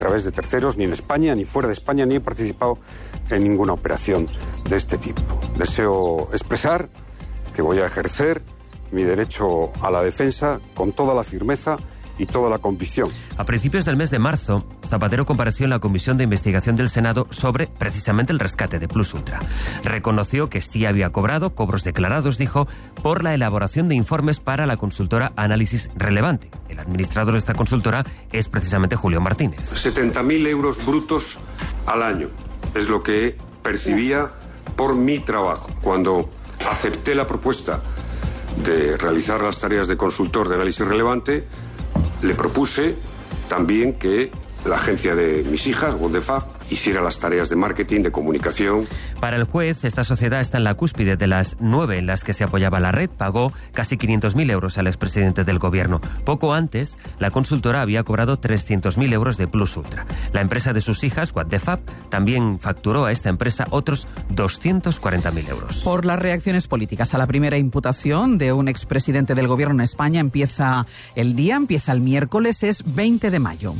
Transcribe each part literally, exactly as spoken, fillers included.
través de terceros, ni en España, ni fuera de España, ni he participado en ninguna operación de este tipo. Deseo expresar que voy a ejercer mi derecho a la defensa con toda la firmeza y toda la convicción. A principios del mes de marzo, Zapatero compareció en la Comisión de Investigación del Senado sobre precisamente el rescate de Plus Ultra. Reconoció que sí había cobrado cobros declarados, dijo, por la elaboración de informes para la consultora Análisis Relevante. El administrador de esta consultora es precisamente Julio Martínez. setenta mil euros brutos al año es lo que percibía por mi trabajo. Cuando acepté la propuesta de realizar las tareas de consultor de Análisis Relevante, le propuse también que la agencia de mis hijas, Wondefab, hiciera las tareas de marketing, de comunicación. Para el juez, esta sociedad está en la cúspide de las nueve en las que se apoyaba la red. Pagó casi quinientos mil euros al expresidente del gobierno. Poco antes, la consultora había cobrado trescientos mil euros de Plus Ultra. La empresa de sus hijas, Wondefab, también facturó a esta empresa otros doscientos cuarenta mil euros. Por las reacciones políticas a la primera imputación de un expresidente del gobierno en España, empieza el día, empieza el miércoles, es veinte de mayo.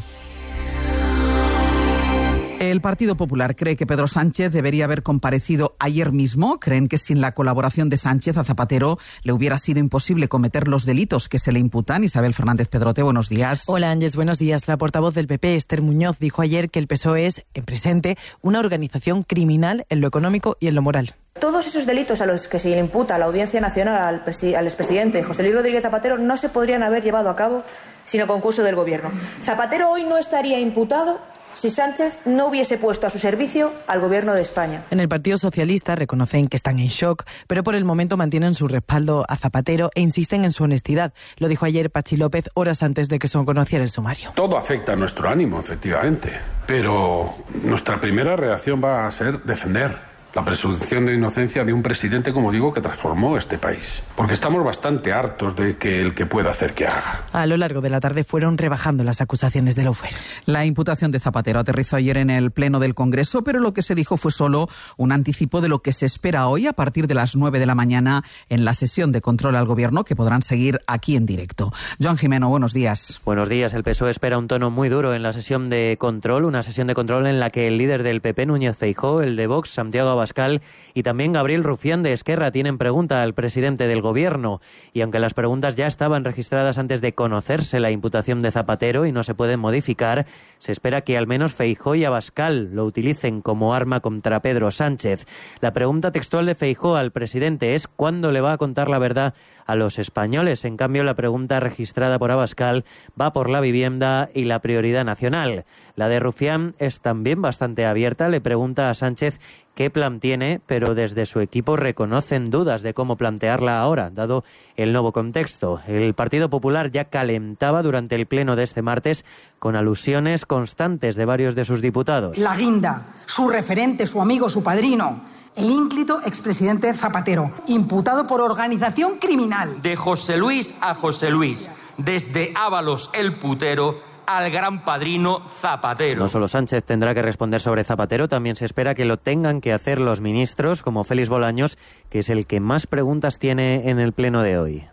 El Partido Popular cree que Pedro Sánchez debería haber comparecido ayer mismo. Creen que sin la colaboración de Sánchez a Zapatero le hubiera sido imposible cometer los delitos que se le imputan. Isabel Fernández Pedrote, buenos días. Hola, Ángeles, buenos días. La portavoz del P P, Esther Muñoz, dijo ayer que el P S O E es, en presente, una organización criminal en lo económico y en lo moral. Todos esos delitos a los que se le imputa a la Audiencia Nacional al, presi- al expresidente José Luis Rodríguez Zapatero no se podrían haber llevado a cabo sin el concurso del Gobierno. Zapatero hoy no estaría imputado si Sánchez no hubiese puesto a su servicio al Gobierno de España. En el Partido Socialista reconocen que están en shock, pero por el momento mantienen su respaldo a Zapatero e insisten en su honestidad. Lo dijo ayer Pachi López horas antes de que se conociera el sumario. Todo afecta a nuestro ánimo, efectivamente, pero nuestra primera reacción va a ser defender la presunción de inocencia de un presidente, como digo, que transformó este país. Porque estamos bastante hartos de que el que pueda hacer que haga. A lo largo de la tarde fueron rebajando las acusaciones de Lawfare. La imputación de Zapatero aterrizó ayer en el Pleno del Congreso, pero lo que se dijo fue solo un anticipo de lo que se espera hoy a partir de las nueve de la mañana en la sesión de control al Gobierno, que podrán seguir aquí en directo. Joan Jimeno, buenos días. Buenos días. El P S O E espera un tono muy duro en la sesión de control, una sesión de control en la que el líder del P P, Núñez Feijóo, el de Vox, Santiago Abascal, y también Gabriel Rufián de Esquerra tienen pregunta al presidente del Gobierno. Y aunque las preguntas ya estaban registradas antes de conocerse la imputación de Zapatero y no se pueden modificar, se espera que al menos Feijóo y Abascal lo utilicen como arma contra Pedro Sánchez. La pregunta textual de Feijóo al presidente es ¿cuándo le va a contar la verdad a los españoles? En cambio, la pregunta registrada por Abascal va por la vivienda y la prioridad nacional. La de Rufián es también bastante abierta. Le pregunta a Sánchez qué plan tiene, pero desde su equipo reconocen dudas de cómo plantearla ahora, dado el nuevo contexto. El Partido Popular ya calentaba durante el pleno de este martes con alusiones constantes de varios de sus diputados. La guinda, su referente, su amigo, su padrino, el ínclito expresidente Zapatero, imputado por organización criminal. De José Luis a José Luis, desde Ábalos el putero al gran padrino Zapatero. No solo Sánchez tendrá que responder sobre Zapatero, también se espera que lo tengan que hacer los ministros, como Félix Bolaños, que es el que más preguntas tiene en el pleno de hoy.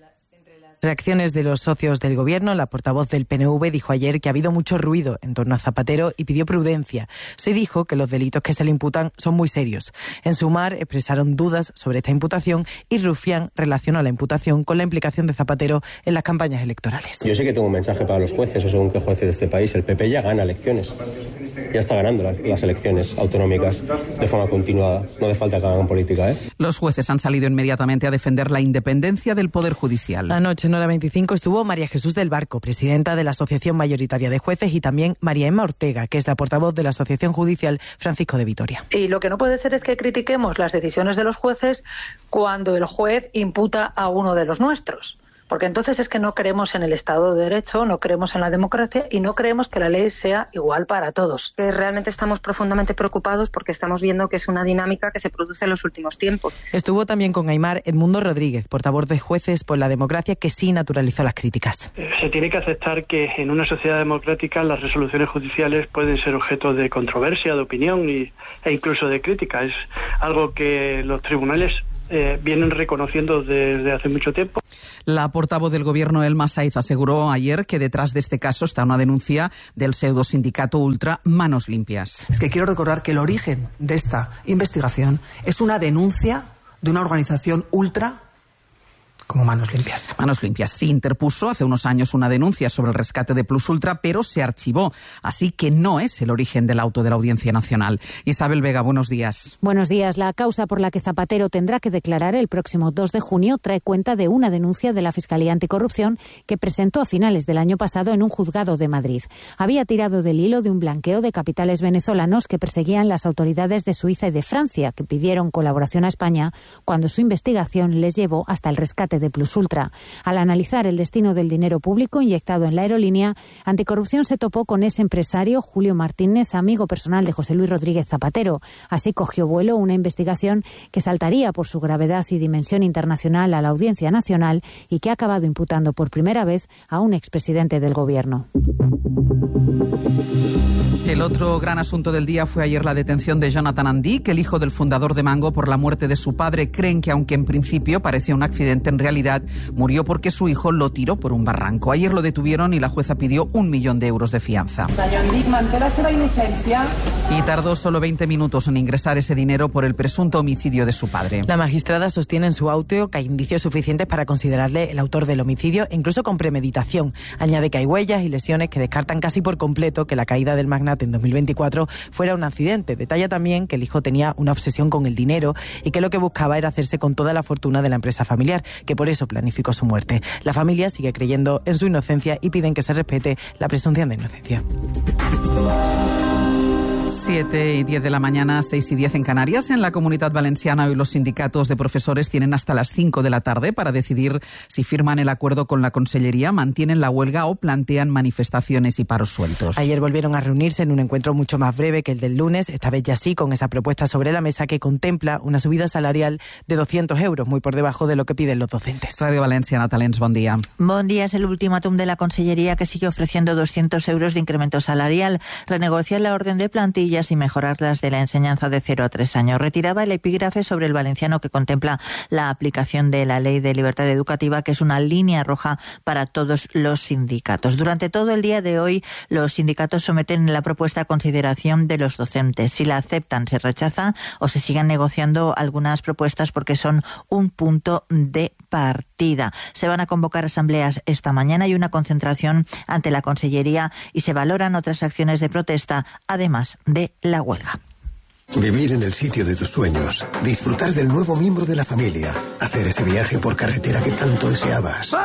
Reacciones de los socios del Gobierno. La portavoz del P N V dijo ayer que ha habido mucho ruido en torno a Zapatero y pidió prudencia. Se dijo que los delitos que se le imputan son muy serios. En Sumar expresaron dudas sobre esta imputación y Rufián relacionó la imputación con la implicación de Zapatero en las campañas electorales. Yo sé que tengo un mensaje para los jueces, o según qué jueces de este país. El P P ya gana elecciones. Ya está ganando las, las elecciones autonómicas de forma continuada. No hace falta que hagan política, ¿eh? Los jueces han salido inmediatamente a defender la independencia del Poder Judicial. Anoche en hora veinticinco estuvo María Jesús del Barco, presidenta de la Asociación Mayoritaria de Jueces, y también María Emma Ortega, que es la portavoz de la Asociación Judicial Francisco de Vitoria. Y lo que no puede ser es que critiquemos las decisiones de los jueces cuando el juez imputa a uno de los nuestros. Porque entonces es que no creemos en el Estado de Derecho, no creemos en la democracia y no creemos que la ley sea igual para todos. Que realmente estamos profundamente preocupados porque estamos viendo que es una dinámica que se produce en los últimos tiempos. Estuvo también con Aimar Edmundo Rodríguez, portavoz de Jueces por la Democracia, que sí naturalizó las críticas. Se tiene que aceptar que en una sociedad democrática las resoluciones judiciales pueden ser objeto de controversia, de opinión y, e incluso de crítica. Es algo que los tribunales eh, vienen reconociendo desde hace mucho tiempo. La portavoz del Gobierno, Elma Saiz, aseguró ayer que detrás de este caso está una denuncia del pseudosindicato ultra Manos Limpias. Es que quiero recordar que el origen de esta investigación es una denuncia de una organización ultra como Manos Limpias. Manos Limpias sí interpuso hace unos años una denuncia sobre el rescate de Plus Ultra, pero se archivó. Así que no es el origen del auto de la Audiencia Nacional. Isabel Vega, buenos días. Buenos días. La causa por la que Zapatero tendrá que declarar el próximo dos de junio trae cuenta de una denuncia de la Fiscalía Anticorrupción que presentó a finales del año pasado en un juzgado de Madrid. Había tirado del hilo de un blanqueo de capitales venezolanos que perseguían las autoridades de Suiza y de Francia, que pidieron colaboración a España cuando su investigación les llevó hasta el rescate de Plus Ultra. Al analizar el destino del dinero público inyectado en la aerolínea, Anticorrupción se topó con ese empresario, Julio Martínez, amigo personal de José Luis Rodríguez Zapatero. Así cogió vuelo una investigación que saltaría por su gravedad y dimensión internacional a la Audiencia Nacional y que ha acabado imputando por primera vez a un expresidente del Gobierno. El otro gran asunto del día fue ayer la detención de Jonathan Andic, el hijo del fundador de Mango, por la muerte de su padre. Creen que, aunque en principio parecía un accidente, en realidad murió porque su hijo lo tiró por un barranco. Ayer lo detuvieron y la jueza pidió un millón de euros de fianza. Y tardó solo veinte minutos en ingresar ese dinero por el presunto homicidio de su padre. La magistrada sostiene en su auto que hay indicios suficientes para considerarle el autor del homicidio, incluso con premeditación. Añade que hay huellas y lesiones que descartan casi por completo que la caída del magnate en dos mil veinticuatro fuera un accidente. Detalla también que el hijo tenía una obsesión con el dinero y que lo que buscaba era hacerse con toda la fortuna de la empresa familiar, que por eso planificó su muerte. La familia sigue creyendo en su inocencia y piden que se respete la presunción de inocencia. siete y diez de la mañana, seis y diez en Canarias. En la Comunidad Valenciana hoy los sindicatos de profesores tienen hasta las cinco de la tarde para decidir si firman el acuerdo con la Consellería, mantienen la huelga o plantean manifestaciones y paros sueltos. Ayer volvieron a reunirse en un encuentro mucho más breve que el del lunes, esta vez ya sí con esa propuesta sobre la mesa que contempla una subida salarial de doscientos euros, muy por debajo de lo que piden los docentes. Radio Valencia, Natalens, buen día. Buen día. Es el ultimátum de la Consellería, que sigue ofreciendo doscientos euros de incremento salarial, renegociar la orden de plantilla y mejorar las de la enseñanza de cero a tres años. Retiraba el epígrafe sobre el valenciano que contempla la aplicación de la Ley de Libertad Educativa, que es una línea roja para todos los sindicatos. Durante todo el día de hoy, los sindicatos someten la propuesta a consideración de los docentes. Si la aceptan, se rechaza o se siguen negociando algunas propuestas porque son un punto de partida. Se van a convocar asambleas esta mañana y una concentración ante la Consellería y se valoran otras acciones de protesta, además de la huelga. Vivir en el sitio de tus sueños, disfrutar del nuevo miembro de la familia, hacer ese viaje por carretera que tanto deseabas.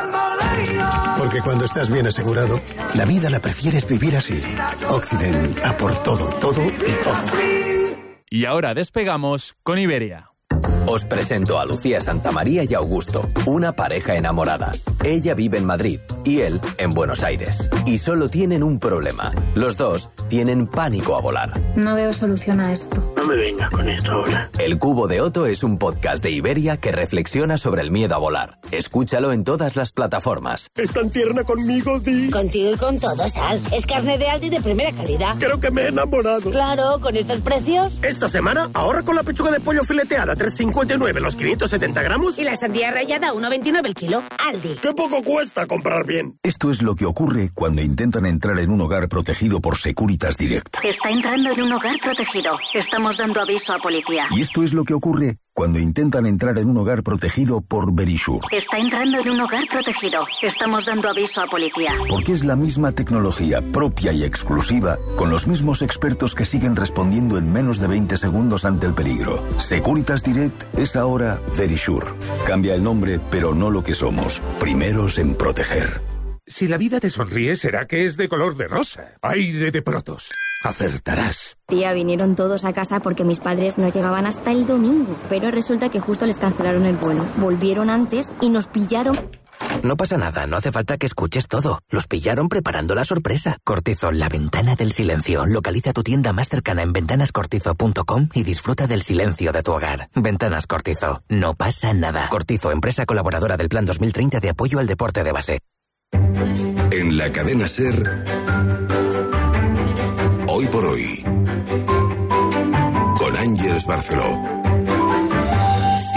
Porque cuando estás bien asegurado, la vida la prefieres vivir así. Occident, a por todo, todo y todo. Y ahora despegamos con Iberia. Os presento a Lucía Santamaría y Augusto, una pareja enamorada. Ella vive en Madrid y él en Buenos Aires. Y solo tienen un problema. Los dos tienen pánico a volar. No veo solución a esto. No me vengas con esto ahora. El Cubo de Otto es un podcast de Iberia que reflexiona sobre el miedo a volar. Escúchalo en todas las plataformas. ¿Es tan tierna conmigo, Di? Contigo y con todo, Sal. Es carne de Aldi de primera calidad. Creo que me he enamorado. Claro, con estos precios. Esta semana ahorra con la pechuga de pollo fileteada tres cincuenta y nueve los quinientos setenta gramos. Y la sandía rallada uno veintinueve el kilo. Aldi. ¡Qué poco cuesta comprar bien! Esto es lo que ocurre cuando intentan entrar en un hogar protegido por Securitas Direct. Está entrando en un hogar protegido. Estamos dando aviso a policía. Y esto es lo que ocurre cuando intentan entrar en un hogar protegido por Verisure. Está entrando en un hogar protegido. Estamos dando aviso a policía. Porque es la misma tecnología propia y exclusiva, con los mismos expertos que siguen respondiendo en menos de veinte segundos ante el peligro. Securitas Direct es ahora Verisure. Cambia el nombre, pero no lo que somos. Primeros en proteger. Si la vida te sonríe, será que es de color de rosa. Aire de Protos. Acertarás. Tía, vinieron todos a casa porque mis padres no llegaban hasta el domingo. Pero resulta que justo les cancelaron el vuelo. Volvieron antes y nos pillaron. No pasa nada, no hace falta que escuches todo. Los pillaron preparando la sorpresa. Cortizo, la ventana del silencio. Localiza tu tienda más cercana en ventanas cortizo punto com y disfruta del silencio de tu hogar. Ventanas Cortizo, no pasa nada. Cortizo, empresa colaboradora del Plan dos mil treinta de apoyo al deporte de base. En la cadena SER, Hoy por Hoy, con Ángeles Barceló.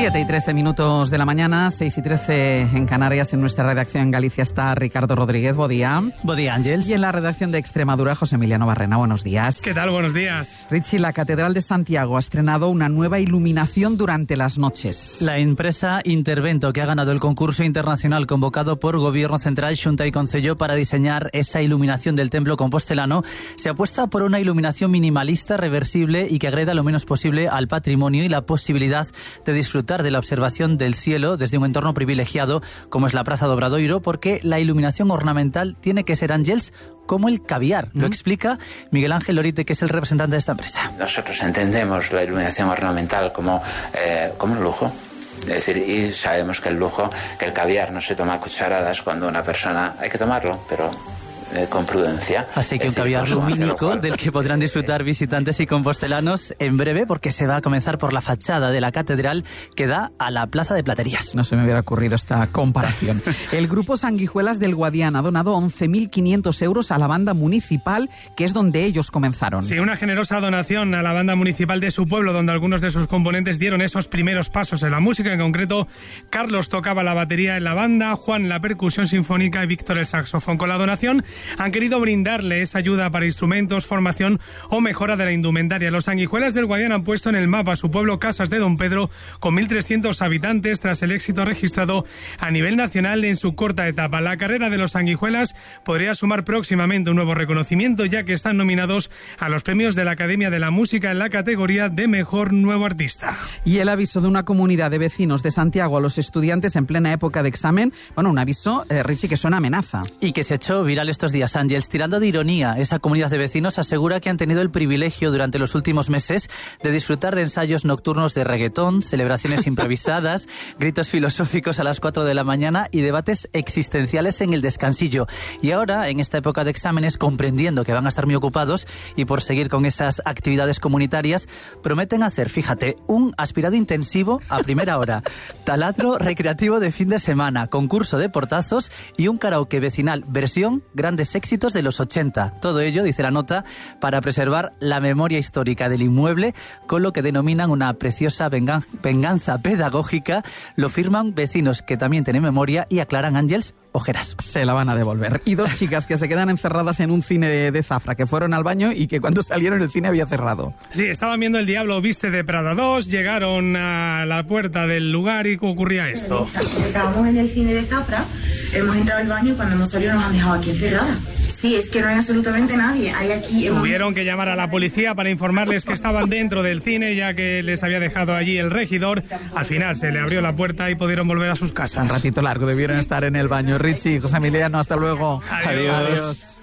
siete y trece minutos de la mañana, seis y trece en Canarias. En nuestra redacción en Galicia está Ricardo Rodríguez. Buen día. Buen día, Ángels. Y en la redacción de Extremadura, José Emiliano Barrena. Buenos días. ¿Qué tal? Buenos días. Richie, la Catedral de Santiago ha estrenado una nueva iluminación durante las noches. La empresa Intervento, que ha ganado el concurso internacional convocado por Gobierno Central, Xunta y Concello para diseñar esa iluminación del templo compostelano, se apuesta por una iluminación minimalista, reversible y que agreda lo menos posible al patrimonio y la posibilidad de disfrutar de la observación del cielo desde un entorno privilegiado como es la Praza do Obradoiro, porque la iluminación ornamental tiene que ser, Ángels, como el caviar. ¿Mm? Lo explica Miguel Ángel Lorite, que es el representante de esta empresa. Nosotros entendemos la iluminación ornamental como, eh, como un lujo. Es decir, y sabemos que el lujo, que el caviar no se toma a cucharadas cuando una persona... Hay que tomarlo, pero... Eh, con prudencia. Así que un caviar lumínico del que podrán disfrutar visitantes y compostelanos en breve, porque se va a comenzar por la fachada de la catedral que da a la Plaza de Platerías. No se me hubiera ocurrido esta comparación. El grupo Sanguijuelas del Guadiana ha donado once mil quinientos euros a la banda municipal, que es donde ellos comenzaron. Sí, una generosa donación a la banda municipal de su pueblo, donde algunos de sus componentes dieron esos primeros pasos en la música. En concreto, Carlos tocaba la batería en la banda, Juan la percusión sinfónica y Víctor el saxofón. Con la donación han querido brindarle esa ayuda para instrumentos, formación o mejora de la indumentaria. Los Sanguijuelas del Guadiana han puesto en el mapa su pueblo Casas de Don Pedro, con mil trescientos habitantes, tras el éxito registrado a nivel nacional en su corta etapa. La carrera de los Sanguijuelas podría sumar próximamente un nuevo reconocimiento, ya que están nominados a los premios de la Academia de la Música en la categoría de Mejor Nuevo Artista. Y el aviso de una comunidad de vecinos de Santiago a los estudiantes en plena época de examen, bueno, un aviso, eh, Richie, que suena amenaza. Y que se echó viral estos días, Ángels. Tirando de ironía, esa comunidad de vecinos asegura que han tenido el privilegio durante los últimos meses de disfrutar de ensayos nocturnos de reggaetón, celebraciones improvisadas, gritos filosóficos a las cuatro de la mañana y debates existenciales en el descansillo. Y ahora, en esta época de exámenes, comprendiendo que van a estar muy ocupados y por seguir con esas actividades comunitarias, prometen hacer, fíjate, un aspirado intensivo a primera hora, taladro recreativo de fin de semana, concurso de portazos y un karaoke vecinal versión grandes éxitos de los ochenta. Todo ello, dice la nota, para preservar la memoria histórica del inmueble, con lo que denominan una preciosa venganza, venganza pedagógica. Lo firman vecinos que también tienen memoria y aclaran, Ángels, ojeras. Se la van a devolver. Y dos chicas que se quedan encerradas en un cine de, de Zafra, que fueron al baño y que cuando salieron el cine había cerrado. Sí, estaban viendo El Diablo Viste de Prada dos, llegaron a la puerta del lugar y ocurría esto. Estábamos en el cine de Zafra, hemos entrado al baño y cuando hemos salido nos han dejado aquí encerradas. Sí, es que no hay absolutamente nadie. Hay aquí... Tuvieron que llamar a la policía para informarles que estaban dentro del cine, ya que les había dejado allí el regidor. Al final se le abrió la puerta y pudieron volver a sus casas. Un ratito largo debieron estar en el baño. Richie, José Emiliano, hasta luego. Adiós. Adiós.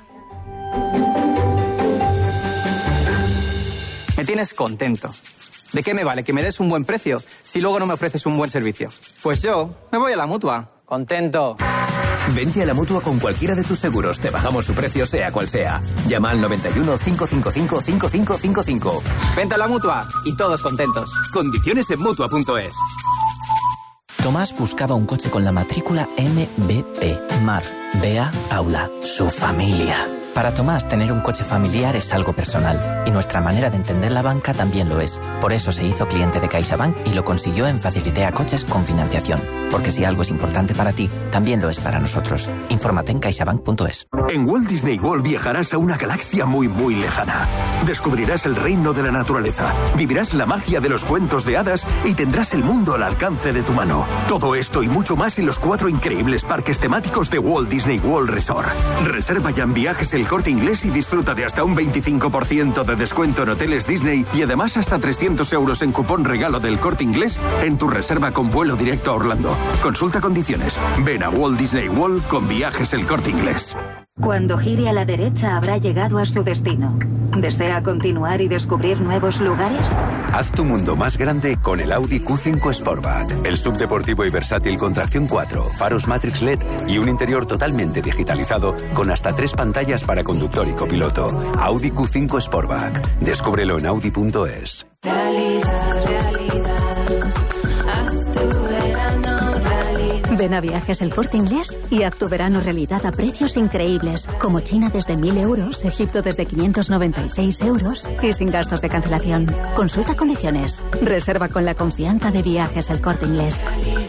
Me tienes contento. ¿De qué me vale que me des un buen precio si luego no me ofreces un buen servicio? Pues yo me voy a la Mutua. Contento. Vente a la Mutua con cualquiera de tus seguros. Te bajamos su precio, sea cual sea. Llama al noventa y uno, cinco cinco cinco, cinco cinco cinco cinco. Vente a la Mutua y todos contentos. Condiciones en Mutua punto es. Tomás buscaba un coche con la matrícula M B P. Mar, Bea, Paula, su familia. Para Tomás, tener un coche familiar es algo personal, y nuestra manera de entender la banca también lo es. Por eso se hizo cliente de CaixaBank y lo consiguió en Facilitea Coches con financiación. Porque si algo es importante para ti, también lo es para nosotros. Infórmate en caixabank punto es. En Walt Disney World viajarás a una galaxia muy muy lejana. Descubrirás el reino de la naturaleza, vivirás la magia de los cuentos de hadas y tendrás el mundo al alcance de tu mano. Todo esto y mucho más en los cuatro increíbles parques temáticos de Walt Disney World Resort. Reserva ya en Viajes El Corte Inglés y disfruta de hasta un veinticinco por ciento de descuento en hoteles Disney y además hasta trescientos euros en cupón regalo del Corte Inglés en tu reserva con vuelo directo a Orlando. Consulta condiciones. Ven a Walt Disney World con Viajes El Corte Inglés. Cuando gire a la derecha habrá llegado a su destino. ¿Desea continuar y descubrir nuevos lugares? Haz tu mundo más grande con el Audi Q cinco Sportback. El subdeportivo y versátil con tracción cuatro, faros Matrix L E D y un interior totalmente digitalizado con hasta tres pantallas para conductor y copiloto. Audi Q cinco Sportback. Descúbrelo en audi punto es. Realidad, realidad. Haz tu verano realidad. Ven a Viajes El Corte Inglés y haz tu verano realidad a precios increíbles, como China desde mil euros, Egipto desde quinientos noventa y seis euros y sin gastos de cancelación. Consulta condiciones. Reserva con la confianza de Viajes El Corte Inglés.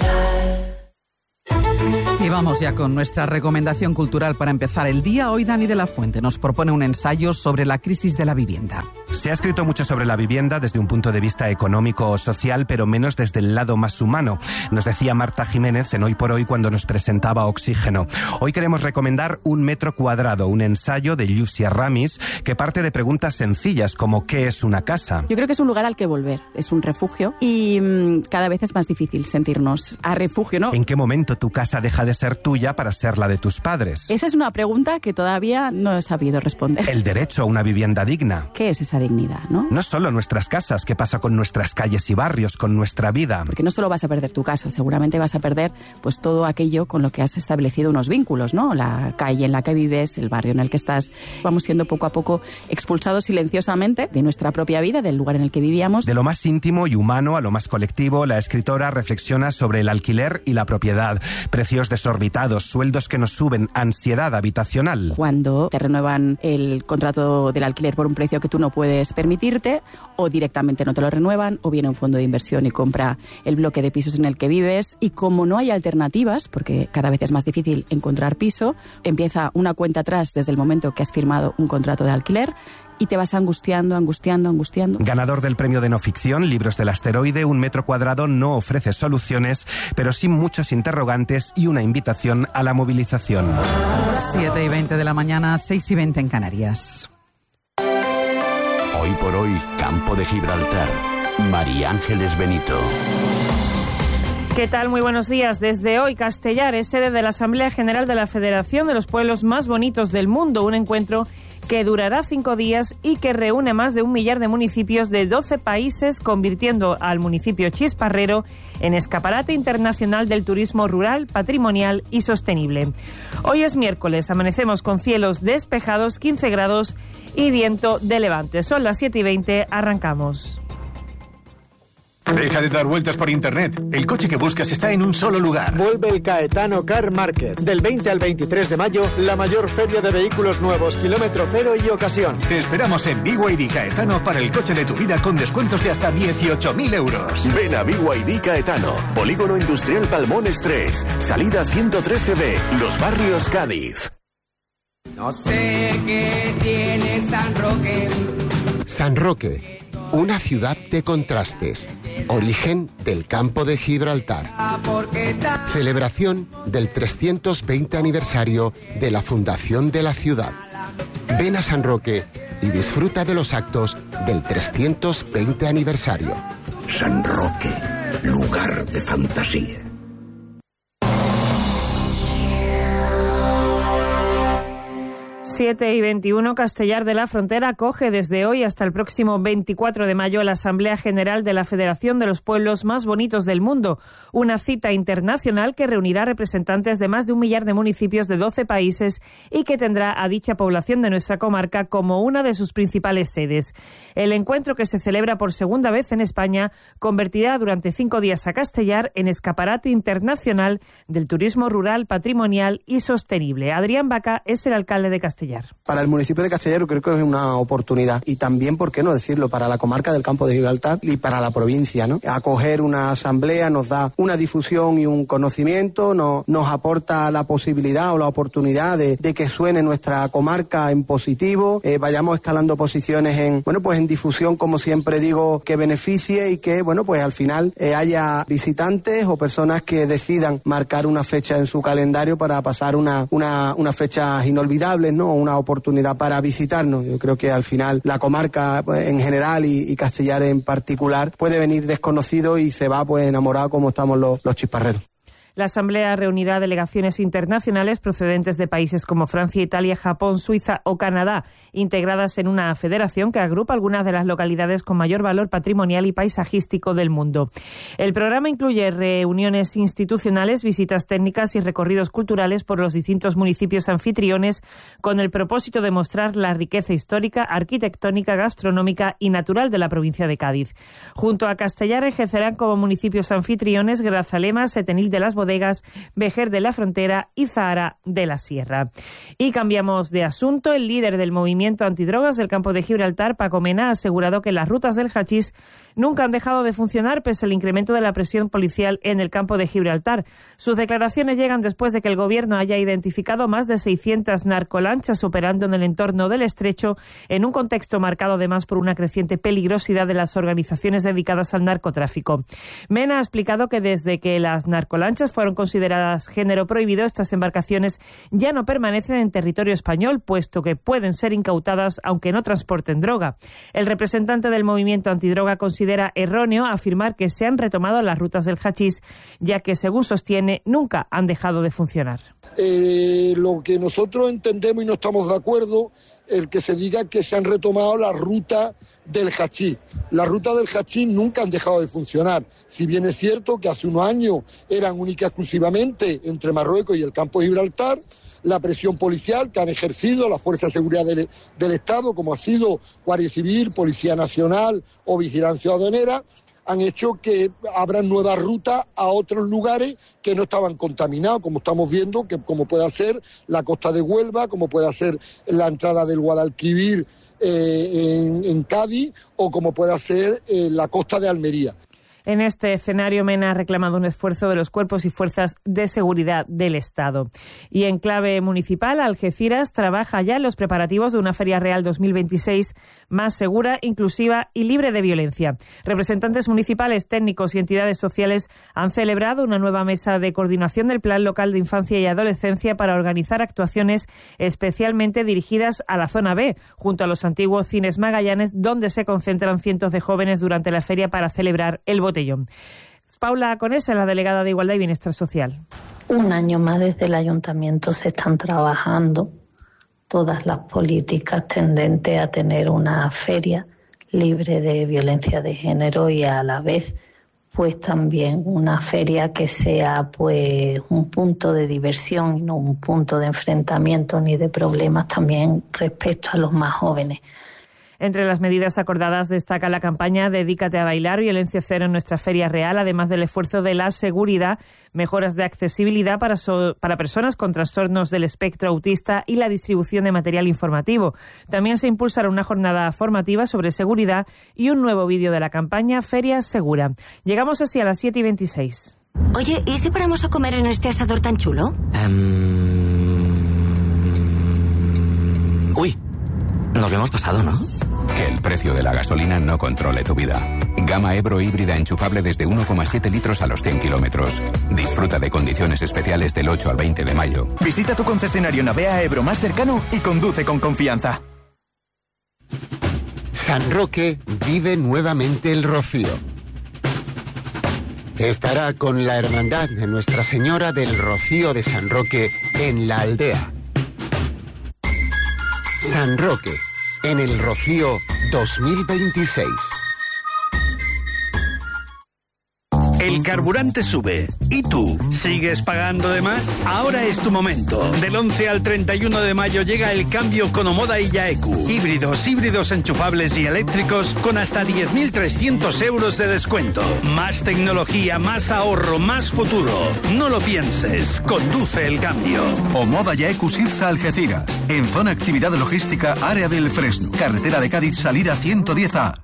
Y vamos ya con nuestra recomendación cultural para empezar el día. Hoy Dani de la Fuente nos propone un ensayo sobre la crisis de la vivienda. Se ha escrito mucho sobre la vivienda desde un punto de vista económico o social, pero menos desde el lado más humano. Nos decía Marta Jiménez en Hoy por Hoy cuando nos presentaba Oxígeno. Hoy queremos recomendar Un metro cuadrado, un ensayo de Lucia Ramis que parte de preguntas sencillas como ¿qué es una casa? Yo creo que es un lugar al que volver, es un refugio y mmm, cada vez es más difícil sentirnos a refugio, ¿no? ¿En qué momento tu casa deja de ser tuya para ser la de tus padres? Esa es una pregunta que todavía no he sabido responder. El derecho a una vivienda digna. ¿Qué es esa dignidad, no? No solo nuestras casas, ¿qué pasa con nuestras calles y barrios, con nuestra vida? Porque no solo vas a perder tu casa, seguramente vas a perder pues todo aquello con lo que has establecido unos vínculos, ¿no? La calle en la que vives, el barrio en el que estás. Vamos siendo poco a poco expulsados silenciosamente de nuestra propia vida, del lugar en el que vivíamos. De lo más íntimo y humano a lo más colectivo, la escritora reflexiona sobre el alquiler y la propiedad, precios desorbitados, sueldos que nos suben, ansiedad habitacional. Cuando te renuevan el contrato del alquiler por un precio que tú no puedes permitirte, o directamente no te lo renuevan, o viene un fondo de inversión y compra el bloque de pisos en el que vives, y como no hay alternativas, porque cada vez es más difícil encontrar piso, empieza una cuenta atrás desde el momento que has firmado un contrato de alquiler, y te vas angustiando, angustiando, angustiando. Ganador del premio de no ficción, Libros del Asteroide, Un metro cuadrado no ofrece soluciones, pero sí muchos interrogantes y una invitación a la movilización. siete y veinte de la mañana, seis y veinte en Canarias. Hoy por hoy, Campo de Gibraltar. María Ángeles Benito. ¿Qué tal? Muy buenos días. Desde hoy, Castellar es sede de la Asamblea General de la Federación de los Pueblos Más Bonitos del Mundo, un encuentro que durará cinco días y que reúne más de un millar de municipios de doce países, convirtiendo al municipio chisparrero en escaparate internacional del turismo rural, patrimonial y sostenible. Hoy es miércoles, amanecemos con cielos despejados, quince grados y viento de levante. Son las siete y veinte, arrancamos. Deja de dar vueltas por internet. El coche que buscas está en un solo lugar. Vuelve el Caetano Car Market. Del veinte al veintitrés de mayo, la mayor feria de vehículos nuevos, kilómetro cero y ocasión. Te esperamos en B Y D Caetano para el coche de tu vida con descuentos de hasta dieciocho mil euros. Ven a B Y D Caetano, Polígono Industrial Palmones tres, salida ciento trece B, Los Barrios, Cádiz. No sé qué tiene San Roque. San Roque, una ciudad de contrastes. Origen del Campo de Gibraltar. Celebración del trescientos veinte aniversario de la fundación de la ciudad. Ven a San Roque y disfruta de los actos del trescientos veinte aniversario. San Roque, lugar de fantasía. siete y veintiuno, Castellar de la Frontera acoge desde hoy hasta el próximo veinticuatro de mayo la Asamblea General de la Federación de los Pueblos Más Bonitos del Mundo, una cita internacional que reunirá representantes de más de un millar de municipios de doce países y que tendrá a dicha población de nuestra comarca como una de sus principales sedes. El encuentro, que se celebra por segunda vez en España, convertirá durante cinco días a Castellar en escaparate internacional del turismo rural, patrimonial y sostenible. Adrián Baca es el alcalde de Castellar. Para el municipio de Castellar creo que es una oportunidad y también, ¿por qué no decirlo?, para la comarca del Campo de Gibraltar y para la provincia, ¿no? Acoger una asamblea nos da una difusión y un conocimiento, no, nos aporta la posibilidad o la oportunidad de, de que suene nuestra comarca en positivo, eh, vayamos escalando posiciones en, bueno, pues en difusión, como siempre digo, que beneficie y que, bueno, pues al final eh, haya visitantes o personas que decidan marcar una fecha en su calendario para pasar una, una, una fecha inolvidable, ¿no? Una oportunidad para visitarnos. Yo creo que al final la comarca pues, en general y, y Castellar en particular puede venir desconocido y se va pues enamorado como estamos los, los chisparreros. La Asamblea reunirá delegaciones internacionales procedentes de países como Francia, Italia, Japón, Suiza o Canadá, integradas en una federación que agrupa algunas de las localidades con mayor valor patrimonial y paisajístico del mundo. El programa incluye reuniones institucionales, visitas técnicas y recorridos culturales por los distintos municipios anfitriones con el propósito de mostrar la riqueza histórica, arquitectónica, gastronómica y natural de la provincia de Cádiz. Junto a Castellar ejercerán como municipios anfitriones Grazalema, Setenil de las bodegas Vejer de la Frontera y Zahara de la Sierra. Y cambiamos de asunto. El líder del movimiento antidrogas del campo de Gibraltar, Paco Mena, ha asegurado que las rutas del hachís nunca han dejado de funcionar pese al incremento de la presión policial en el campo de Gibraltar. Sus declaraciones llegan después de que el gobierno haya identificado más de seiscientas narcolanchas operando en el entorno del estrecho, en un contexto marcado además por una creciente peligrosidad de las organizaciones dedicadas al narcotráfico. Mena ha explicado que desde que las narcolanchas fueron consideradas género prohibido, estas embarcaciones ya no permanecen en territorio español, puesto que pueden ser incautadas aunque no transporten droga. El representante del movimiento antidroga considera Considera erróneo afirmar que se han retomado las rutas del hachís, ya que, según sostiene, nunca han dejado de funcionar. Eh, lo que nosotros entendemos y no estamos de acuerdo, el que se diga que se han retomado las rutas del hachís. Las rutas del hachís nunca han dejado de funcionar. Si bien es cierto que hace unos años eran únicas exclusivamente entre Marruecos y el campo de Gibraltar, la presión policial que han ejercido las fuerzas de seguridad del, del Estado, como ha sido Guardia Civil, Policía Nacional o Vigilancia Aduanera, han hecho que abran nuevas rutas a otros lugares que no estaban contaminados, como estamos viendo, que como puede ser la costa de Huelva, como puede ser la entrada del Guadalquivir eh, en, en Cádiz, o como puede ser eh, la costa de Almería. En este escenario, Mena ha reclamado un esfuerzo de los cuerpos y fuerzas de seguridad del Estado. Y en clave municipal, Algeciras trabaja ya en los preparativos de una Feria Real dos mil veintiséis más segura, inclusiva y libre de violencia. Representantes municipales, técnicos y entidades sociales han celebrado una nueva mesa de coordinación del Plan Local de Infancia y Adolescencia para organizar actuaciones especialmente dirigidas a la zona B, junto a los antiguos cines Magallanes, donde se concentran cientos de jóvenes durante la feria para celebrar el botellón. Paula Conesa, la delegada de Igualdad y Bienestar Social. Un año más desde el Ayuntamiento se están trabajando todas las políticas tendentes a tener una feria libre de violencia de género y a la vez pues también una feria que sea pues un punto de diversión y no un punto de enfrentamiento ni de problemas también respecto a los más jóvenes. Entre las medidas acordadas destaca la campaña Dedícate a bailar, violencia cero en nuestra Feria Real, además del esfuerzo de la seguridad, mejoras de accesibilidad para, so, para personas con trastornos del espectro autista y la distribución de material informativo. También se impulsará una jornada formativa sobre seguridad y un nuevo vídeo de la campaña Feria Segura. Llegamos así a las siete y veintiséis. Oye, ¿y si paramos a comer en este asador tan chulo? Um... Uy, nos lo hemos pasado, ¿no? Que el precio de la gasolina no controle tu vida. Gama Ebro híbrida enchufable desde uno coma siete litros a los cien kilómetros. Disfruta de condiciones especiales del ocho al veinte de mayo. Visita tu concesionario Navea Ebro más cercano y conduce con confianza. San Roque vive nuevamente el Rocío. Estará con la hermandad de Nuestra Señora del Rocío de San Roque en la aldea. San Roque, en el Rocío dos mil veintiséis. El carburante sube. ¿Y tú? ¿Sigues pagando de más? Ahora es tu momento. Del once al treinta y uno de mayo llega el cambio con Omoda y Yaeku. Híbridos, híbridos enchufables y eléctricos con hasta diez mil trescientos euros de descuento. Más tecnología, más ahorro, más futuro. No lo pienses. Conduce el cambio. Omoda Yaeku Sirsa Algeciras. En zona actividad logística, área del Fresno. Carretera de Cádiz, salida ciento diez A.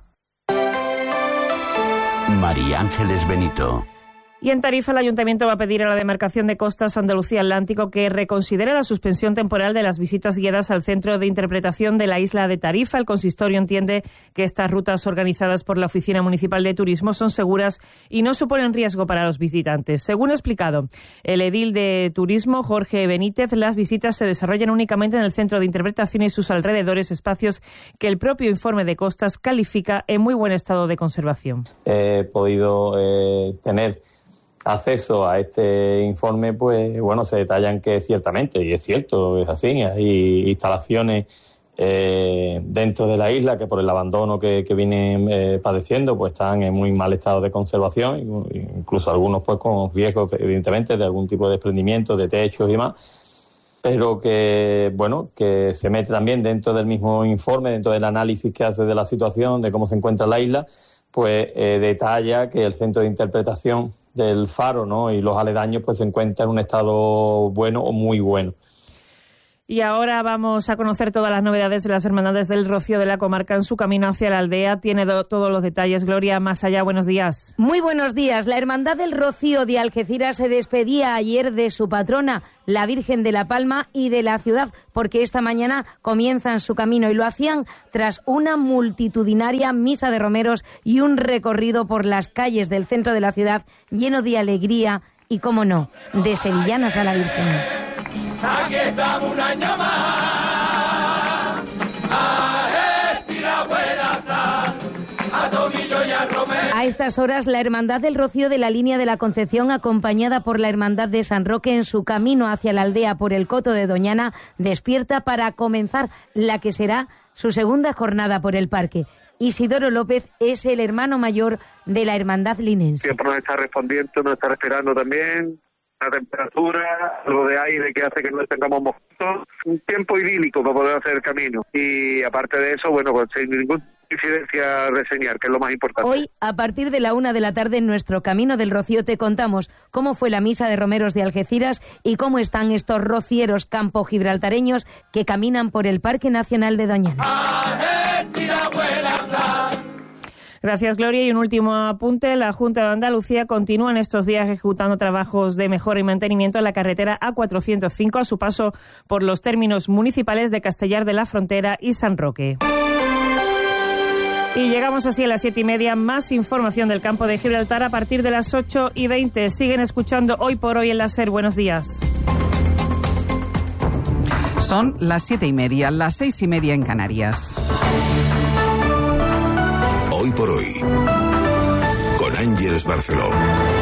María Ángeles Benito. Y en Tarifa, el Ayuntamiento va a pedir a la Demarcación de Costas Andalucía Atlántico que reconsidere la suspensión temporal de las visitas guiadas al Centro de Interpretación de la isla de Tarifa. El consistorio entiende que estas rutas organizadas por la Oficina Municipal de Turismo son seguras y no suponen riesgo para los visitantes. Según ha explicado el edil de Turismo, Jorge Benítez, las visitas se desarrollan únicamente en el Centro de Interpretación y sus alrededores, espacios que el propio informe de Costas califica en muy buen estado de conservación. He podido eh, tener acceso a este informe, pues bueno, se detallan que ciertamente, y es cierto, es así, hay instalaciones eh, dentro de la isla que por el abandono que, que vienen eh, padeciendo, pues están en muy mal estado de conservación, incluso algunos pues con riesgos evidentemente de algún tipo de desprendimiento, de techos y demás, pero que bueno, que se mete también dentro del mismo informe, dentro del análisis que hace de la situación, de cómo se encuentra la isla, pues eh, detalla que el Centro de Interpretación del faro, ¿no? Y los aledaños pues se encuentran en un estado bueno o muy bueno. Y ahora vamos a conocer todas las novedades de las Hermandades del Rocío de la comarca en su camino hacia la aldea. Tiene do- todos los detalles. Gloria, más allá, buenos días. Muy buenos días. La Hermandad del Rocío de Algeciras se despedía ayer de su patrona, la Virgen de la Palma, y de la ciudad, porque esta mañana comienzan su camino y lo hacían tras una multitudinaria misa de romeros y un recorrido por las calles del centro de la ciudad lleno de alegría y, cómo no, de sevillanas a la Virgen. Aquí estamos un año más, a decir la buena sal, a Tomillo y a Romero. A estas horas, la Hermandad del Rocío de la Línea de la Concepción, acompañada por la Hermandad de San Roque en su camino hacia la aldea por el Coto de Doñana, despierta para comenzar la que será su segunda jornada por el parque. Isidoro López es el hermano mayor de la Hermandad linense. Siempre nos está respondiendo, nos está esperando también. La temperatura, algo de aire que hace que no tengamos mosquitos, un tiempo idílico para poder hacer el camino. Y aparte de eso, bueno, pues sin ninguna incidencia reseñar, que es lo más importante. Hoy, a partir de la una de la tarde, en nuestro Camino del Rocío te contamos cómo fue la misa de romeros de Algeciras y cómo están estos rocieros campo-gibraltareños que caminan por el Parque Nacional de Doñana. Gracias, Gloria. Y un último apunte. La Junta de Andalucía continúa en estos días ejecutando trabajos de mejora y mantenimiento en la carretera A cuatrocientos cinco a su paso por los términos municipales de Castellar de la Frontera y San Roque. Y llegamos así a las siete y media. Más información del campo de Gibraltar a partir de las ocho y veinte. Siguen escuchando Hoy por Hoy en la SER. Buenos días. Son las siete y media, las seis y media en Canarias. Hoy por Hoy, con Ángeles Barceló.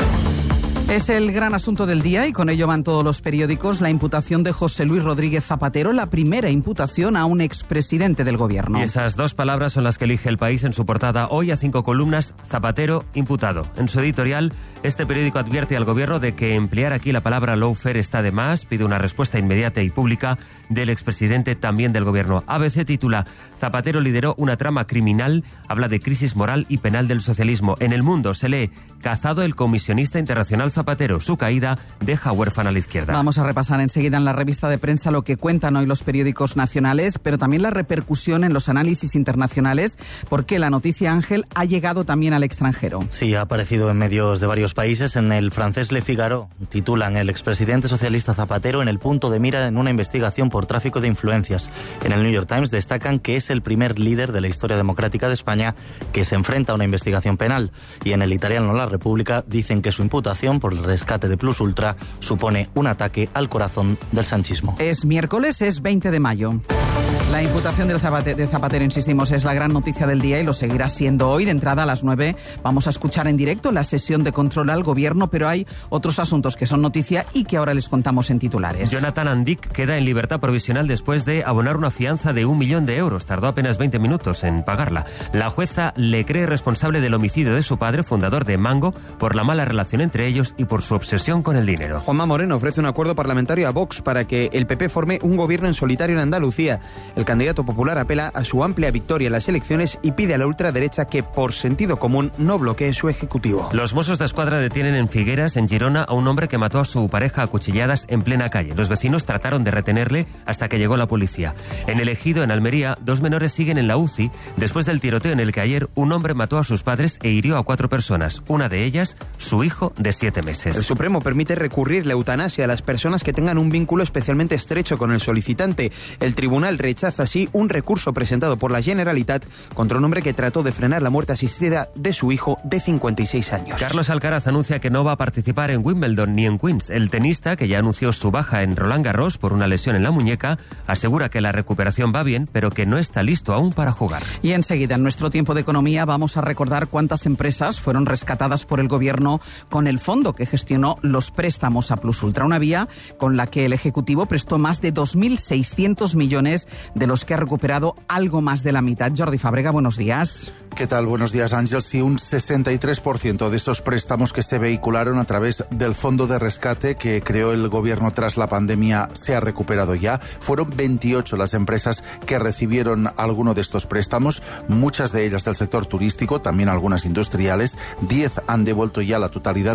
Es el gran asunto del día y con ello van todos los periódicos. La imputación de José Luis Rodríguez Zapatero, la primera imputación a un expresidente del gobierno. Y esas dos palabras son las que elige El País en su portada hoy a cinco columnas: Zapatero imputado. En su editorial, este periódico advierte al gobierno de que emplear aquí la palabra lawfare está de más, pide una respuesta inmediata y pública del expresidente, también del gobierno. A B C titula: Zapatero lideró una trama criminal, habla de crisis moral y penal del socialismo. En El Mundo se lee: cazado el comisionista internacional Zapatero, su caída deja huérfana a la izquierda. Vamos a repasar enseguida en la revista de prensa lo que cuentan hoy los periódicos nacionales, pero también la repercusión en los análisis internacionales, porque la noticia, Ángel, ha llegado también al extranjero. Sí, ha aparecido en medios de varios países. En el francés Le Figaro titulan: el expresidente socialista Zapatero en el punto de mira en una investigación por tráfico de influencias. En el New York Times destacan que es el primer líder de la historia democrática de España que se enfrenta a una investigación penal. Y en el italiano La República dicen que su imputación por el rescate de Plus Ultra supone un ataque al corazón del sanchismo. Es miércoles, es veinte de mayo. La imputación del Zapate- de Zapatero, insistimos, es la gran noticia del día y lo seguirá siendo hoy. De entrada a las nueve vamos a escuchar en directo la sesión de control al gobierno, pero hay otros asuntos que son noticia y que ahora les contamos en titulares. Jonathan Andic queda en libertad provisional después de abonar una fianza de un millón de euros. Tardó apenas veinte minutos en pagarla. La jueza le cree responsable del homicidio de su padre, fundador de Mango, por la mala relación entre ellos y por su obsesión con el dinero. Juanma Moreno ofrece un acuerdo parlamentario a Vox para que el P P forme un gobierno en solitario en Andalucía. El candidato popular apela a su amplia victoria en las elecciones y pide a la ultraderecha que, por sentido común, no bloquee su ejecutivo. Los Mossos de Escuadra detienen en Figueras, en Girona, a un hombre que mató a su pareja a cuchilladas en plena calle. Los vecinos trataron de retenerle hasta que llegó la policía. En El Ejido, en Almería, dos menores siguen en la U C I después del tiroteo en el que ayer un hombre mató a sus padres e hirió a cuatro personas. Una de ellas, su hijo de siete meses. El Supremo permite recurrir la eutanasia a las personas que tengan un vínculo especialmente estrecho con el solicitante. El tribunal rechaza así un recurso presentado por la Generalitat contra un hombre que trató de frenar la muerte asistida de su hijo de cincuenta y seis años. Carlos Alcaraz anuncia que no va a participar en Wimbledon ni en Queens. El tenista, que ya anunció su baja en Roland Garros por una lesión en la muñeca, asegura que la recuperación va bien, pero que no está listo aún para jugar. Y enseguida, en nuestro tiempo de economía, vamos a recordar cuántas empresas fueron rescatadas por el gobierno con el fondo que gestionó los préstamos a Plus Ultra, una vía con la que el Ejecutivo prestó más de dos mil seiscientos millones, de los que ha recuperado algo más de la mitad. Jordi Fábrega, buenos días. ¿Qué tal? Buenos días, Ángel. Sí, un sesenta y tres por ciento de esos préstamos que se vehicularon a través del fondo de rescate que creó el gobierno tras la pandemia se ha recuperado ya. Fueron veintiocho las empresas que recibieron alguno de estos préstamos, muchas de ellas del sector turístico, también algunas industriales. diez han devuelto ya la totalidad del dinero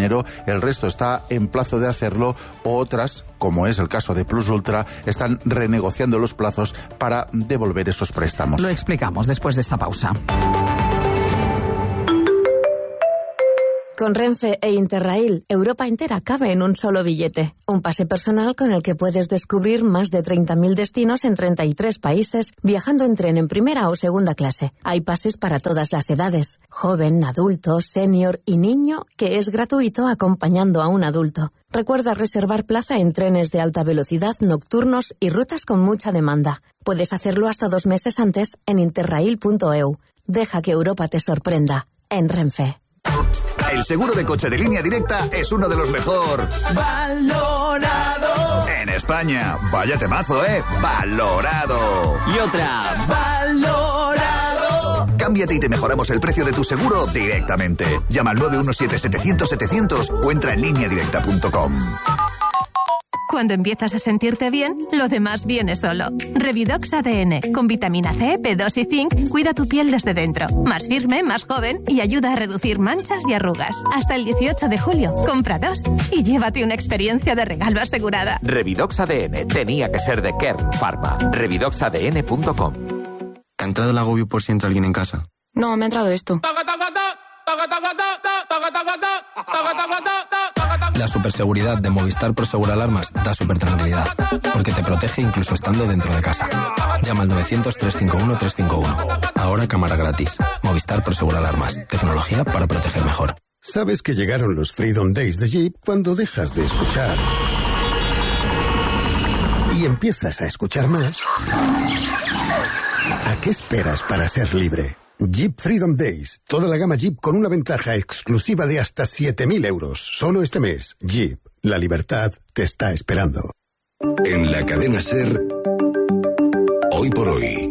dinero, el resto está en plazo de hacerlo, o otras, como es el caso de Plus Ultra, están renegociando los plazos para devolver esos préstamos. Lo explicamos después de esta pausa. Con Renfe e Interrail, Europa entera cabe en un solo billete. Un pase personal con el que puedes descubrir más de treinta mil destinos en treinta y tres países, viajando en tren en primera o segunda clase. Hay pases para todas las edades, joven, adulto, senior y niño, que es gratuito acompañando a un adulto. Recuerda reservar plaza en trenes de alta velocidad, nocturnos y rutas con mucha demanda. Puedes hacerlo hasta dos meses antes en interrail punto e u. Deja que Europa te sorprenda. En Renfe. El seguro de coche de Línea Directa es uno de los mejor valorado en España. Vaya temazo, ¿eh? Valorado. Y otra. Valorado. Cámbiate y te mejoramos el precio de tu seguro directamente. Llama al nueve uno siete, setecientos, setecientos o entra en línea directa punto com. Cuando empiezas a sentirte bien, lo demás viene solo. Revidox A D N, con vitamina C, B dos y zinc, cuida tu piel desde dentro. Más firme, más joven y ayuda a reducir manchas y arrugas. Hasta el dieciocho de julio, compra dos y llévate una experiencia de regalo asegurada. Revidox A D N, tenía que ser de Kern Pharma. revidox a d n punto com. ¿Te ha entrado el agobio por si entra alguien en casa? No, me ha entrado esto. La superseguridad de Movistar Prosegur Alarmas da super tranquilidad, porque te protege incluso estando dentro de casa. Llama al novecientos, trescientos cincuenta y uno, trescientos cincuenta y uno. Ahora cámara gratis. Movistar Prosegur Alarmas. Tecnología para proteger mejor. Sabes que llegaron los Freedom Days de Jeep cuando dejas de escuchar y empiezas a escuchar más. ¿A qué esperas para ser libre? Jeep Freedom Days. Toda la gama Jeep con una ventaja exclusiva de hasta siete mil euros. Solo este mes. Jeep. La libertad te está esperando. En la cadena SER, Hoy por Hoy,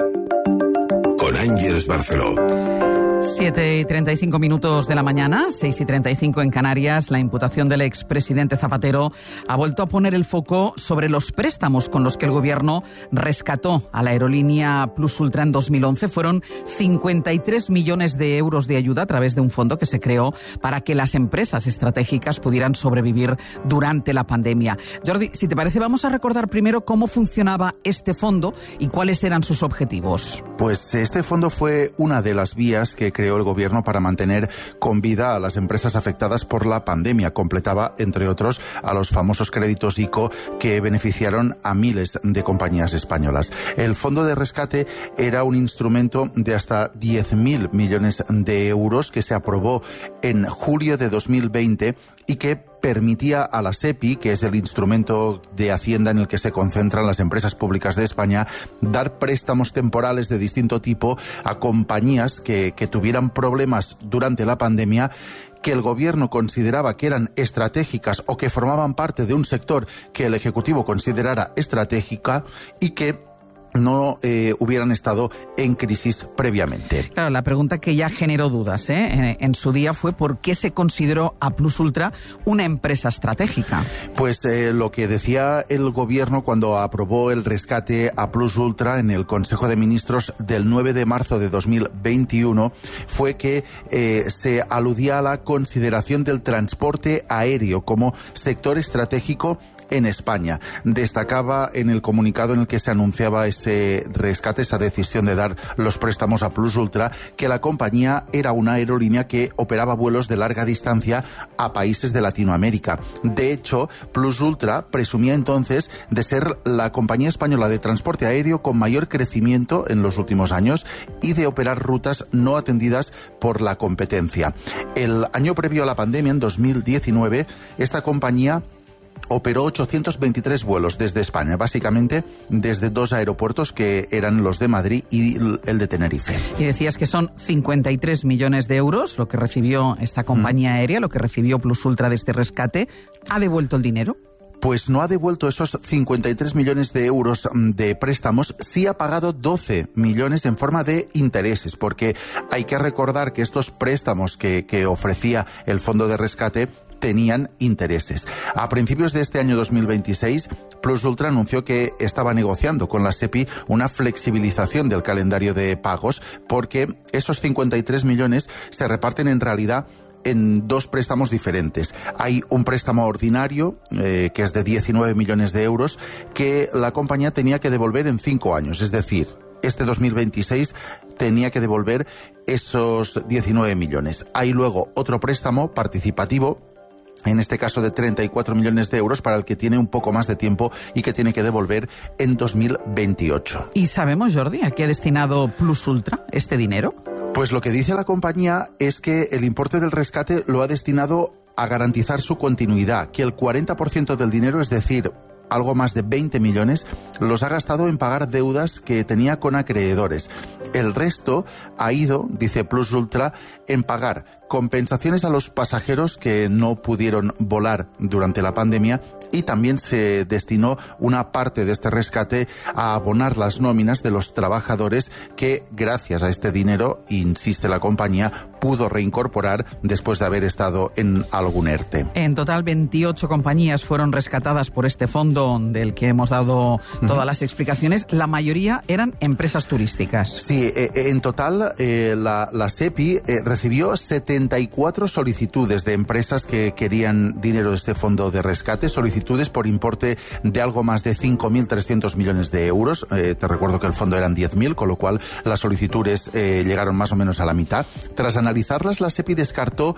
con Ángeles Barceló. siete y treinta y cinco minutos de la mañana, seis y treinta y cinco en Canarias. La imputación del expresidente Zapatero ha vuelto a poner el foco sobre los préstamos con los que el gobierno rescató a la aerolínea Plus Ultra en dos mil once. Fueron cincuenta y tres millones de euros de ayuda a través de un fondo que se creó para que las empresas estratégicas pudieran sobrevivir durante la pandemia. Jordi, si te parece, vamos a recordar primero cómo funcionaba este fondo y cuáles eran sus objetivos. Pues este fondo fue una de las vías que creó el gobierno para mantener con vida a las empresas afectadas por la pandemia. Completaba, entre otros, a los famosos créditos ICO que beneficiaron a miles de compañías españolas. El fondo de rescate era un instrumento de hasta diez mil millones de euros que se aprobó en julio de dos mil veinte y que permitía a la SEPI, que es el instrumento de Hacienda en el que se concentran las empresas públicas de España, dar préstamos temporales de distinto tipo a compañías que, que tuvieran problemas durante la pandemia, que el gobierno consideraba que eran estratégicas o que formaban parte de un sector que el Ejecutivo considerara estratégica y que no eh, hubieran estado en crisis previamente. Claro, la pregunta que ya generó dudas ¿eh? en, en su día fue ¿por qué se consideró a Plus Ultra una empresa estratégica? Pues eh, lo que decía el gobierno cuando aprobó el rescate a Plus Ultra en el Consejo de Ministros del nueve de marzo de dos mil veintiuno fue que eh, se aludía a la consideración del transporte aéreo como sector estratégico en España. Destacaba en el comunicado en el que se anunciaba ese rescate, esa decisión de dar los préstamos a Plus Ultra, que la compañía era una aerolínea que operaba vuelos de larga distancia a países de Latinoamérica. De hecho, Plus Ultra presumía entonces de ser la compañía española de transporte aéreo con mayor crecimiento en los últimos años y de operar rutas no atendidas por la competencia. El año previo a la pandemia, en dos mil diecinueve, esta compañía operó ochocientos veintitrés vuelos desde España, básicamente desde dos aeropuertos que eran los de Madrid y el de Tenerife. Y decías que son cincuenta y tres millones de euros lo que recibió esta compañía mm. aérea, lo que recibió Plus Ultra de este rescate. ¿Ha devuelto el dinero? Pues no ha devuelto esos cincuenta y tres millones de euros de préstamos, sí ha pagado doce millones en forma de intereses, porque hay que recordar que estos préstamos que, que ofrecía el Fondo de Rescate tenían intereses. A principios de este año dos mil veintiséis, Plus Ultra anunció que estaba negociando con la SEPI una flexibilización del calendario de pagos, porque esos cincuenta y tres millones se reparten en realidad en dos préstamos diferentes. Hay un préstamo ordinario, eh, que es de diecinueve millones de euros, que la compañía tenía que devolver en cinco años. Es decir, este dos mil veintiséis tenía que devolver esos diecinueve millones. Hay luego otro préstamo participativo, en este caso de treinta y cuatro millones de euros, para el que tiene un poco más de tiempo y que tiene que devolver en dos mil veintiocho. ¿Y sabemos, Jordi, a qué ha destinado Plus Ultra este dinero? Pues lo que dice la compañía es que el importe del rescate lo ha destinado a garantizar su continuidad, que el cuarenta por ciento del dinero, es decir, algo más de veinte millones, los ha gastado en pagar deudas que tenía con acreedores. El resto ha ido, dice Plus Ultra, en pagar compensaciones a los pasajeros que no pudieron volar durante la pandemia, y también se destinó una parte de este rescate a abonar las nóminas de los trabajadores que, gracias a este dinero, insiste la compañía, pudo reincorporar después de haber estado en algún ERTE. En total, veintiocho compañías fueron rescatadas por este fondo del que hemos dado todas uh-huh. las explicaciones. La mayoría eran empresas turísticas. Sí, eh, en total eh, la, la SEPI eh, recibió setenta y cuatro solicitudes de empresas que querían dinero de este fondo de rescate, solicitudes por importe de algo más de cinco mil trescientos millones de euros. Eh, te recuerdo que el fondo eran diez mil, con lo cual las solicitudes eh, llegaron más o menos a la mitad. Tras analizarlas, la SEPI descartó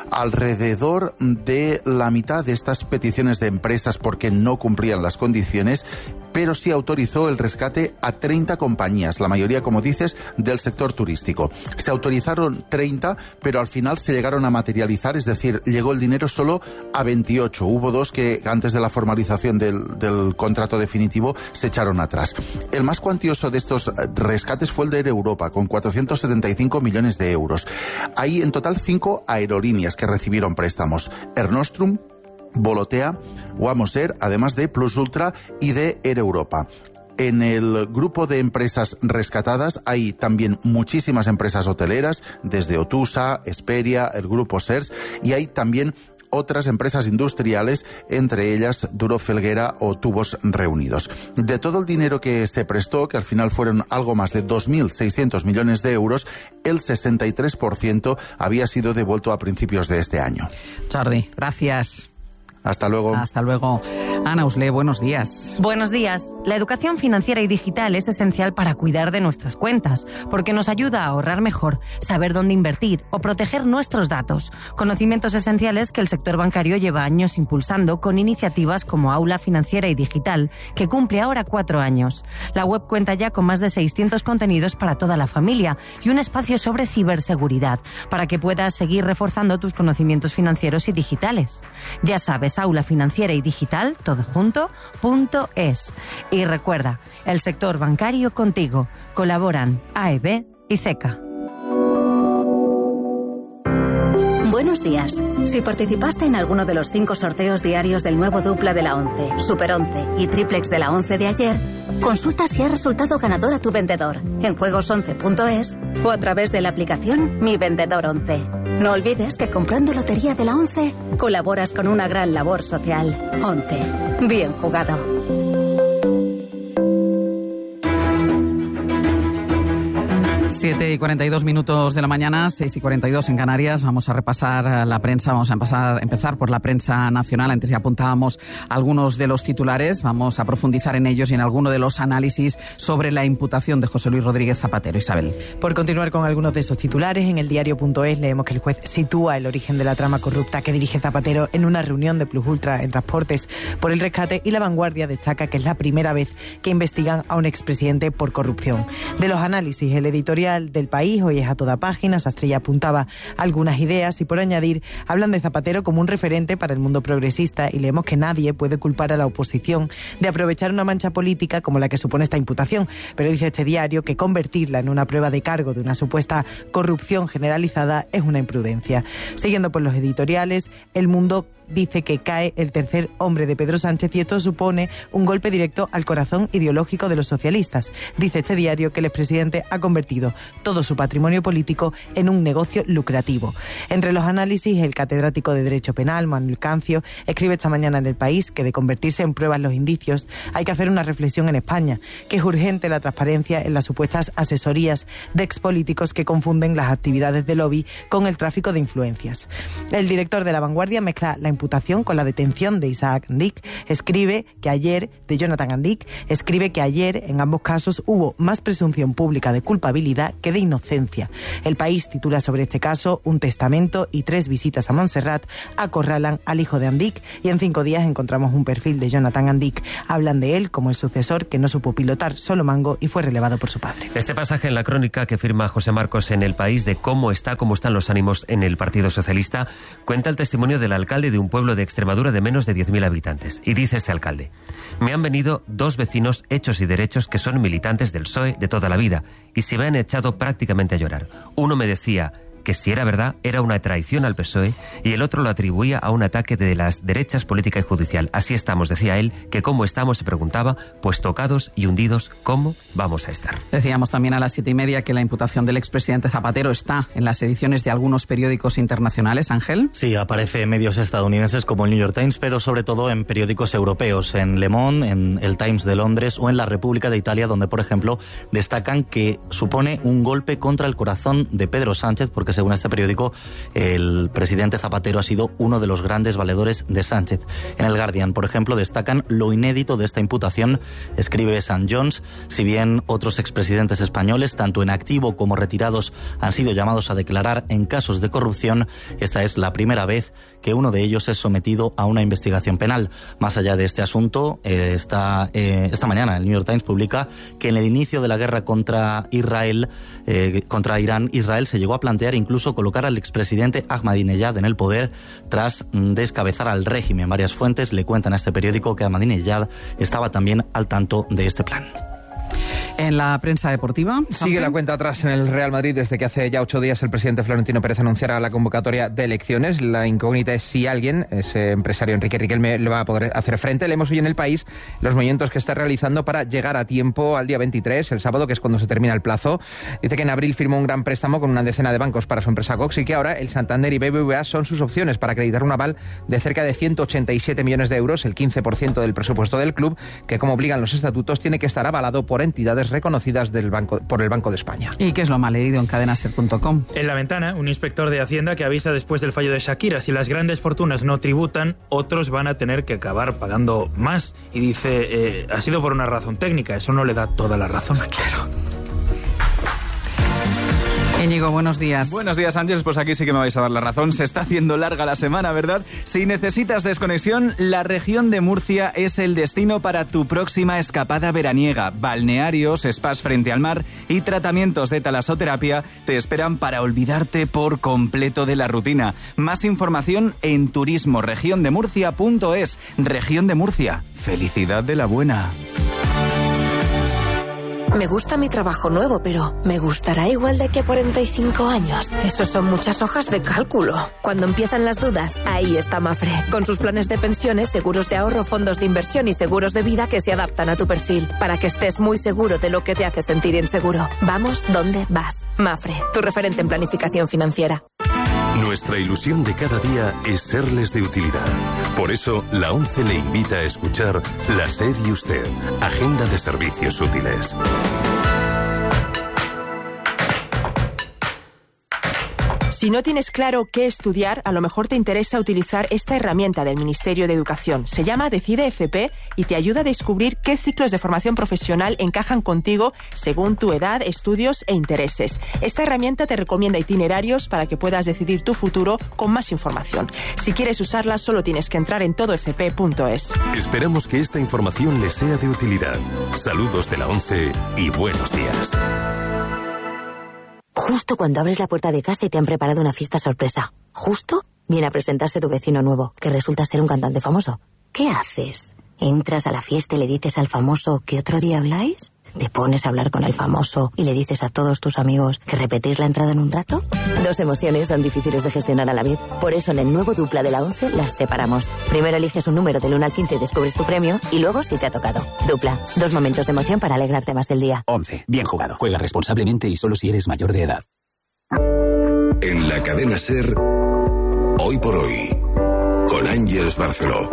alrededor de la mitad de estas peticiones de empresas porque no cumplían las condiciones, pero sí autorizó el rescate a treinta compañías, la mayoría, como dices, del sector turístico. Se autorizaron treinta, pero al final se llegaron a materializar, es decir, llegó el dinero solo a veintiocho. Hubo dos que antes de la formalización del, del contrato definitivo se echaron atrás. El más cuantioso de estos rescates fue el de Air Europa, con cuatrocientos setenta y cinco millones de euros. Hay en total cinco aerolíneas que recibieron préstamos: Air Nostrum, Volotea, Wamos Air, además de Plus Ultra y de Air Europa. En el grupo de empresas rescatadas hay también muchísimas empresas hoteleras, desde Otusa, Esperia, el grupo SERS, y hay también otras empresas industriales, entre ellas Duro Felguera o Tubos Reunidos. De todo el dinero que se prestó, que al final fueron algo más de dos mil seiscientos millones de euros, el sesenta y tres por ciento había sido devuelto a principios de este año. Jordi, gracias. Hasta luego. Hasta luego. Ana Usle, buenos días. Buenos días. La educación financiera y digital es esencial para cuidar de nuestras cuentas, porque nos ayuda a ahorrar mejor, saber dónde invertir o proteger nuestros datos. Conocimientos esenciales que el sector bancario lleva años impulsando con iniciativas como Aula Financiera y Digital, que cumple ahora cuatro años. La web cuenta ya con más de seiscientos contenidos para toda la familia y un espacio sobre ciberseguridad, para que puedas seguir reforzando tus conocimientos financieros y digitales. Ya sabes, Aula Financiera y Digital, todo junto, punto es. Y recuerda, el sector bancario contigo. Colaboran A E B y C E C A. Buenos días. Si participaste en alguno de los cinco sorteos diarios del nuevo dupla de la once, Super once y triplex de la once de ayer, consulta si ha resultado ganador a tu vendedor en juegos once punto es o a través de la aplicación Mi Vendedor once. No olvides que comprando Lotería de la once colaboras con una gran labor social. once. Bien jugado. siete y cuarenta y dos minutos de la mañana, seis y cuarenta y dos en Canarias. Vamos a repasar la prensa, vamos a empezar, empezar por la prensa nacional. Antes ya apuntábamos algunos de los titulares, vamos a profundizar en ellos y en alguno de los análisis sobre la imputación de José Luis Rodríguez Zapatero. Isabel. Por continuar con algunos de esos titulares, en el diario punto es leemos que el juez sitúa el origen de la trama corrupta que dirige Zapatero en una reunión de Plus Ultra en Transportes por el rescate, y La Vanguardia destaca que es la primera vez que investigan a un expresidente por corrupción. De los análisis, el editorial del País hoy es a toda página. Sastrella apuntaba algunas ideas y, por añadir, hablan de Zapatero como un referente para el mundo progresista, y leemos que nadie puede culpar a la oposición de aprovechar una mancha política como la que supone esta imputación, pero dice este diario que convertirla en una prueba de cargo de una supuesta corrupción generalizada es una imprudencia. Siguiendo por los editoriales, El Mundo dice que cae el tercer hombre de Pedro Sánchez y esto supone un golpe directo al corazón ideológico de los socialistas. Dice este diario que el expresidente ha convertido todo su patrimonio político en un negocio lucrativo. Entre los análisis, el catedrático de Derecho Penal, Manuel Cancio, escribe esta mañana en El País que de convertirse en pruebas los indicios hay que hacer una reflexión en España, que es urgente la transparencia en las supuestas asesorías de expolíticos que confunden las actividades de lobby con el tráfico de influencias. El director de La Vanguardia mezcla la imputación con la detención de Isaac Andic. Escribe que ayer, de Jonathan Andic, escribe que ayer en ambos casos hubo más presunción pública de culpabilidad que de inocencia. El País titula sobre este caso: un testamento y tres visitas a Montserrat acorralan al hijo de Andic, y en cinco días encontramos un perfil de Jonathan Andic. Hablan de él como el sucesor que no supo pilotar solo mango y fue relevado por su padre. Este pasaje en la crónica que firma José Marcos en El País de cómo está, cómo están los ánimos en el Partido Socialista, cuenta el testimonio del alcalde de un pueblo de Extremadura de menos de diez mil habitantes. Y dice este alcalde: me han venido dos vecinos hechos y derechos que son militantes del P S O E de toda la vida y se me han echado prácticamente a llorar. Uno me decía que si era verdad era una traición al P S O E y el otro lo atribuía a un ataque de las derechas política y judicial. Así estamos, decía él, que cómo estamos, se preguntaba, pues tocados y hundidos, ¿cómo vamos a estar? Decíamos también a las siete y media que la imputación del expresidente Zapatero está en las ediciones de algunos periódicos internacionales, Ángel. Sí, aparece en medios estadounidenses como el New York Times, pero sobre todo en periódicos europeos, en Le Monde, en el Times de Londres o en la República de Italia, donde, por ejemplo, destacan que supone un golpe contra el corazón de Pedro Sánchez, porque según este periódico, el presidente Zapatero ha sido uno de los grandes valedores de Sánchez. En el Guardian, por ejemplo, destacan lo inédito de esta imputación. Escribe Sam Jones: si bien otros expresidentes españoles, tanto en activo como retirados, han sido llamados a declarar en casos de corrupción, esta es la primera vez que uno de ellos es sometido a una investigación penal. Más allá de este asunto, eh, esta, eh, esta mañana el New York Times publica que en el inicio de la guerra contra Israel, eh, contra Irán, Israel se llegó a plantear incluso colocar al expresidente Ahmadinejad en el poder tras descabezar al régimen. Varias fuentes le cuentan a este periódico que Ahmadinejad estaba también al tanto de este plan. En la prensa deportiva, sigue la cuenta atrás en el Real Madrid desde que hace ya ocho días el presidente Florentino Pérez anunciara la convocatoria de elecciones. La incógnita es si alguien, ese empresario Enrique Riquelme, le va a poder hacer frente. Leemos hoy en El País los movimientos que está realizando para llegar a tiempo al día veintitrés, el sábado, que es cuando se termina el plazo. Dice que en abril firmó un gran préstamo con una decena de bancos para su empresa Cox y que ahora el Santander y B B V A son sus opciones para acreditar un aval de cerca de ciento ochenta y siete millones de euros, el quince por ciento del presupuesto del club, que, como obligan los estatutos, tiene que estar avalado por entidades reconocidas del banco, por el Banco de España. ¿Y qué es lo mal leído en cadenaser punto com? En La Ventana, un inspector de Hacienda que avisa después del fallo de Shakira: si las grandes fortunas no tributan, otros van a tener que acabar pagando más. Y dice, eh, ha sido por una razón técnica, eso no le da toda la razón. Claro. Íñigo, buenos días. Buenos días, Ángeles. Pues aquí sí que me vais a dar la razón. Se está haciendo larga la semana, ¿verdad? Si necesitas desconexión, la región de Murcia es el destino para tu próxima escapada veraniega. Balnearios, spas frente al mar y tratamientos de talasoterapia te esperan para olvidarte por completo de la rutina. Más información en turismo región de murcia punto es. Región de Murcia. Felicidad de la buena. Me gusta mi trabajo nuevo, pero ¿me gustará igual de aquí a cuarenta y cinco años? Eso son muchas hojas de cálculo. Cuando empiezan las dudas, ahí está Mafre, con sus planes de pensiones, seguros de ahorro, fondos de inversión y seguros de vida que se adaptan a tu perfil, para que estés muy seguro de lo que te hace sentir inseguro. Vamos donde vas. Mafre, tu referente en planificación financiera. Nuestra ilusión de cada día es serles de utilidad. Por eso, la ONCE le invita a escuchar La SER y Usted, Agenda de Servicios Útiles. Si no tienes claro qué estudiar, a lo mejor te interesa utilizar esta herramienta del Ministerio de Educación. Se llama Decide F P y te ayuda a descubrir qué ciclos de formación profesional encajan contigo según tu edad, estudios e intereses. Esta herramienta te recomienda itinerarios para que puedas decidir tu futuro con más información. Si quieres usarla, solo tienes que entrar en todo f p punto es. Esperamos que esta información les sea de utilidad. Saludos de la ONCE y buenos días. Justo cuando abres la puerta de casa y te han preparado una fiesta sorpresa. Justo viene a presentarse tu vecino nuevo, que resulta ser un cantante famoso. ¿Qué haces? ¿Entras a la fiesta y le dices al famoso que otro día habláis? ¿Te pones a hablar con el famoso y le dices a todos tus amigos que repetís la entrada en un rato? Dos emociones son difíciles de gestionar a la vez. Por eso en el nuevo Dupla de la once las separamos. Primero eliges un número del uno al quince y descubres tu premio, y luego si te ha tocado. Dupla, dos momentos de emoción para alegrarte más del día. once. Bien jugado. Juega responsablemente y solo si eres mayor de edad. En la cadena SER, Hoy por Hoy, con Ángeles Barceló.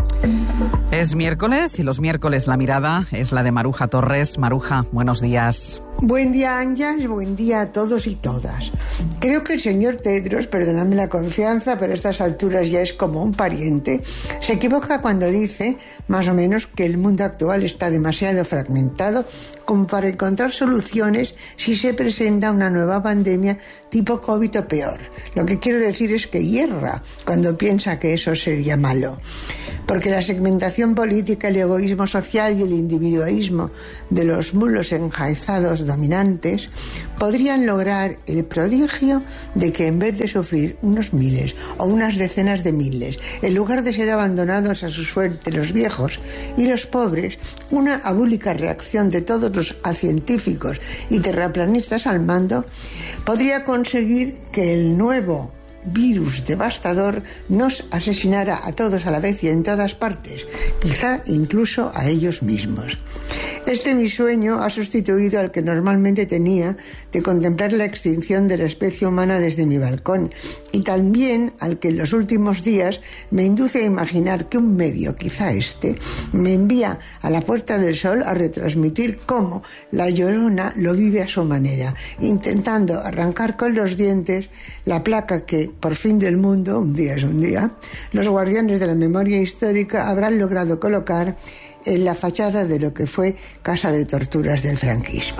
Es miércoles y los miércoles la mirada es la de Maruja Torres. Maruja, buenos días. Buen día, Ángeles, buen día a todos y todas. Creo que el señor Tedros, perdóname la confianza, pero a estas alturas ya es como un pariente, se equivoca cuando dice, más o menos, que el mundo actual está demasiado fragmentado como para encontrar soluciones si se presenta una nueva pandemia tipo COVID o peor. Lo que quiero decir es que hierra cuando piensa que eso sería malo. Porque la segmentación política, el egoísmo social y el individualismo de los mulos enjaizados dominantes podrían lograr el prodigio de que en vez de sufrir unos miles o unas decenas de miles, en lugar de ser abandonados a su suerte los viejos y los pobres, una abúlica reacción de todos los científicos y terraplanistas al mando podría conseguir que el nuevo virus devastador nos asesinara a todos a la vez y en todas partes, quizá incluso a ellos mismos. Este mi sueño ha sustituido al que normalmente tenía de contemplar la extinción de la especie humana desde mi balcón, y también al que en los últimos días me induce a imaginar que un medio, quizá este, me envía a la Puerta del Sol a retransmitir cómo la Llorona lo vive a su manera, intentando arrancar con los dientes la placa que, por fin del mundo, un día es un día, los guardianes de la memoria histórica habrán logrado colocar en la fachada de lo que fue Casa de Torturas del franquismo.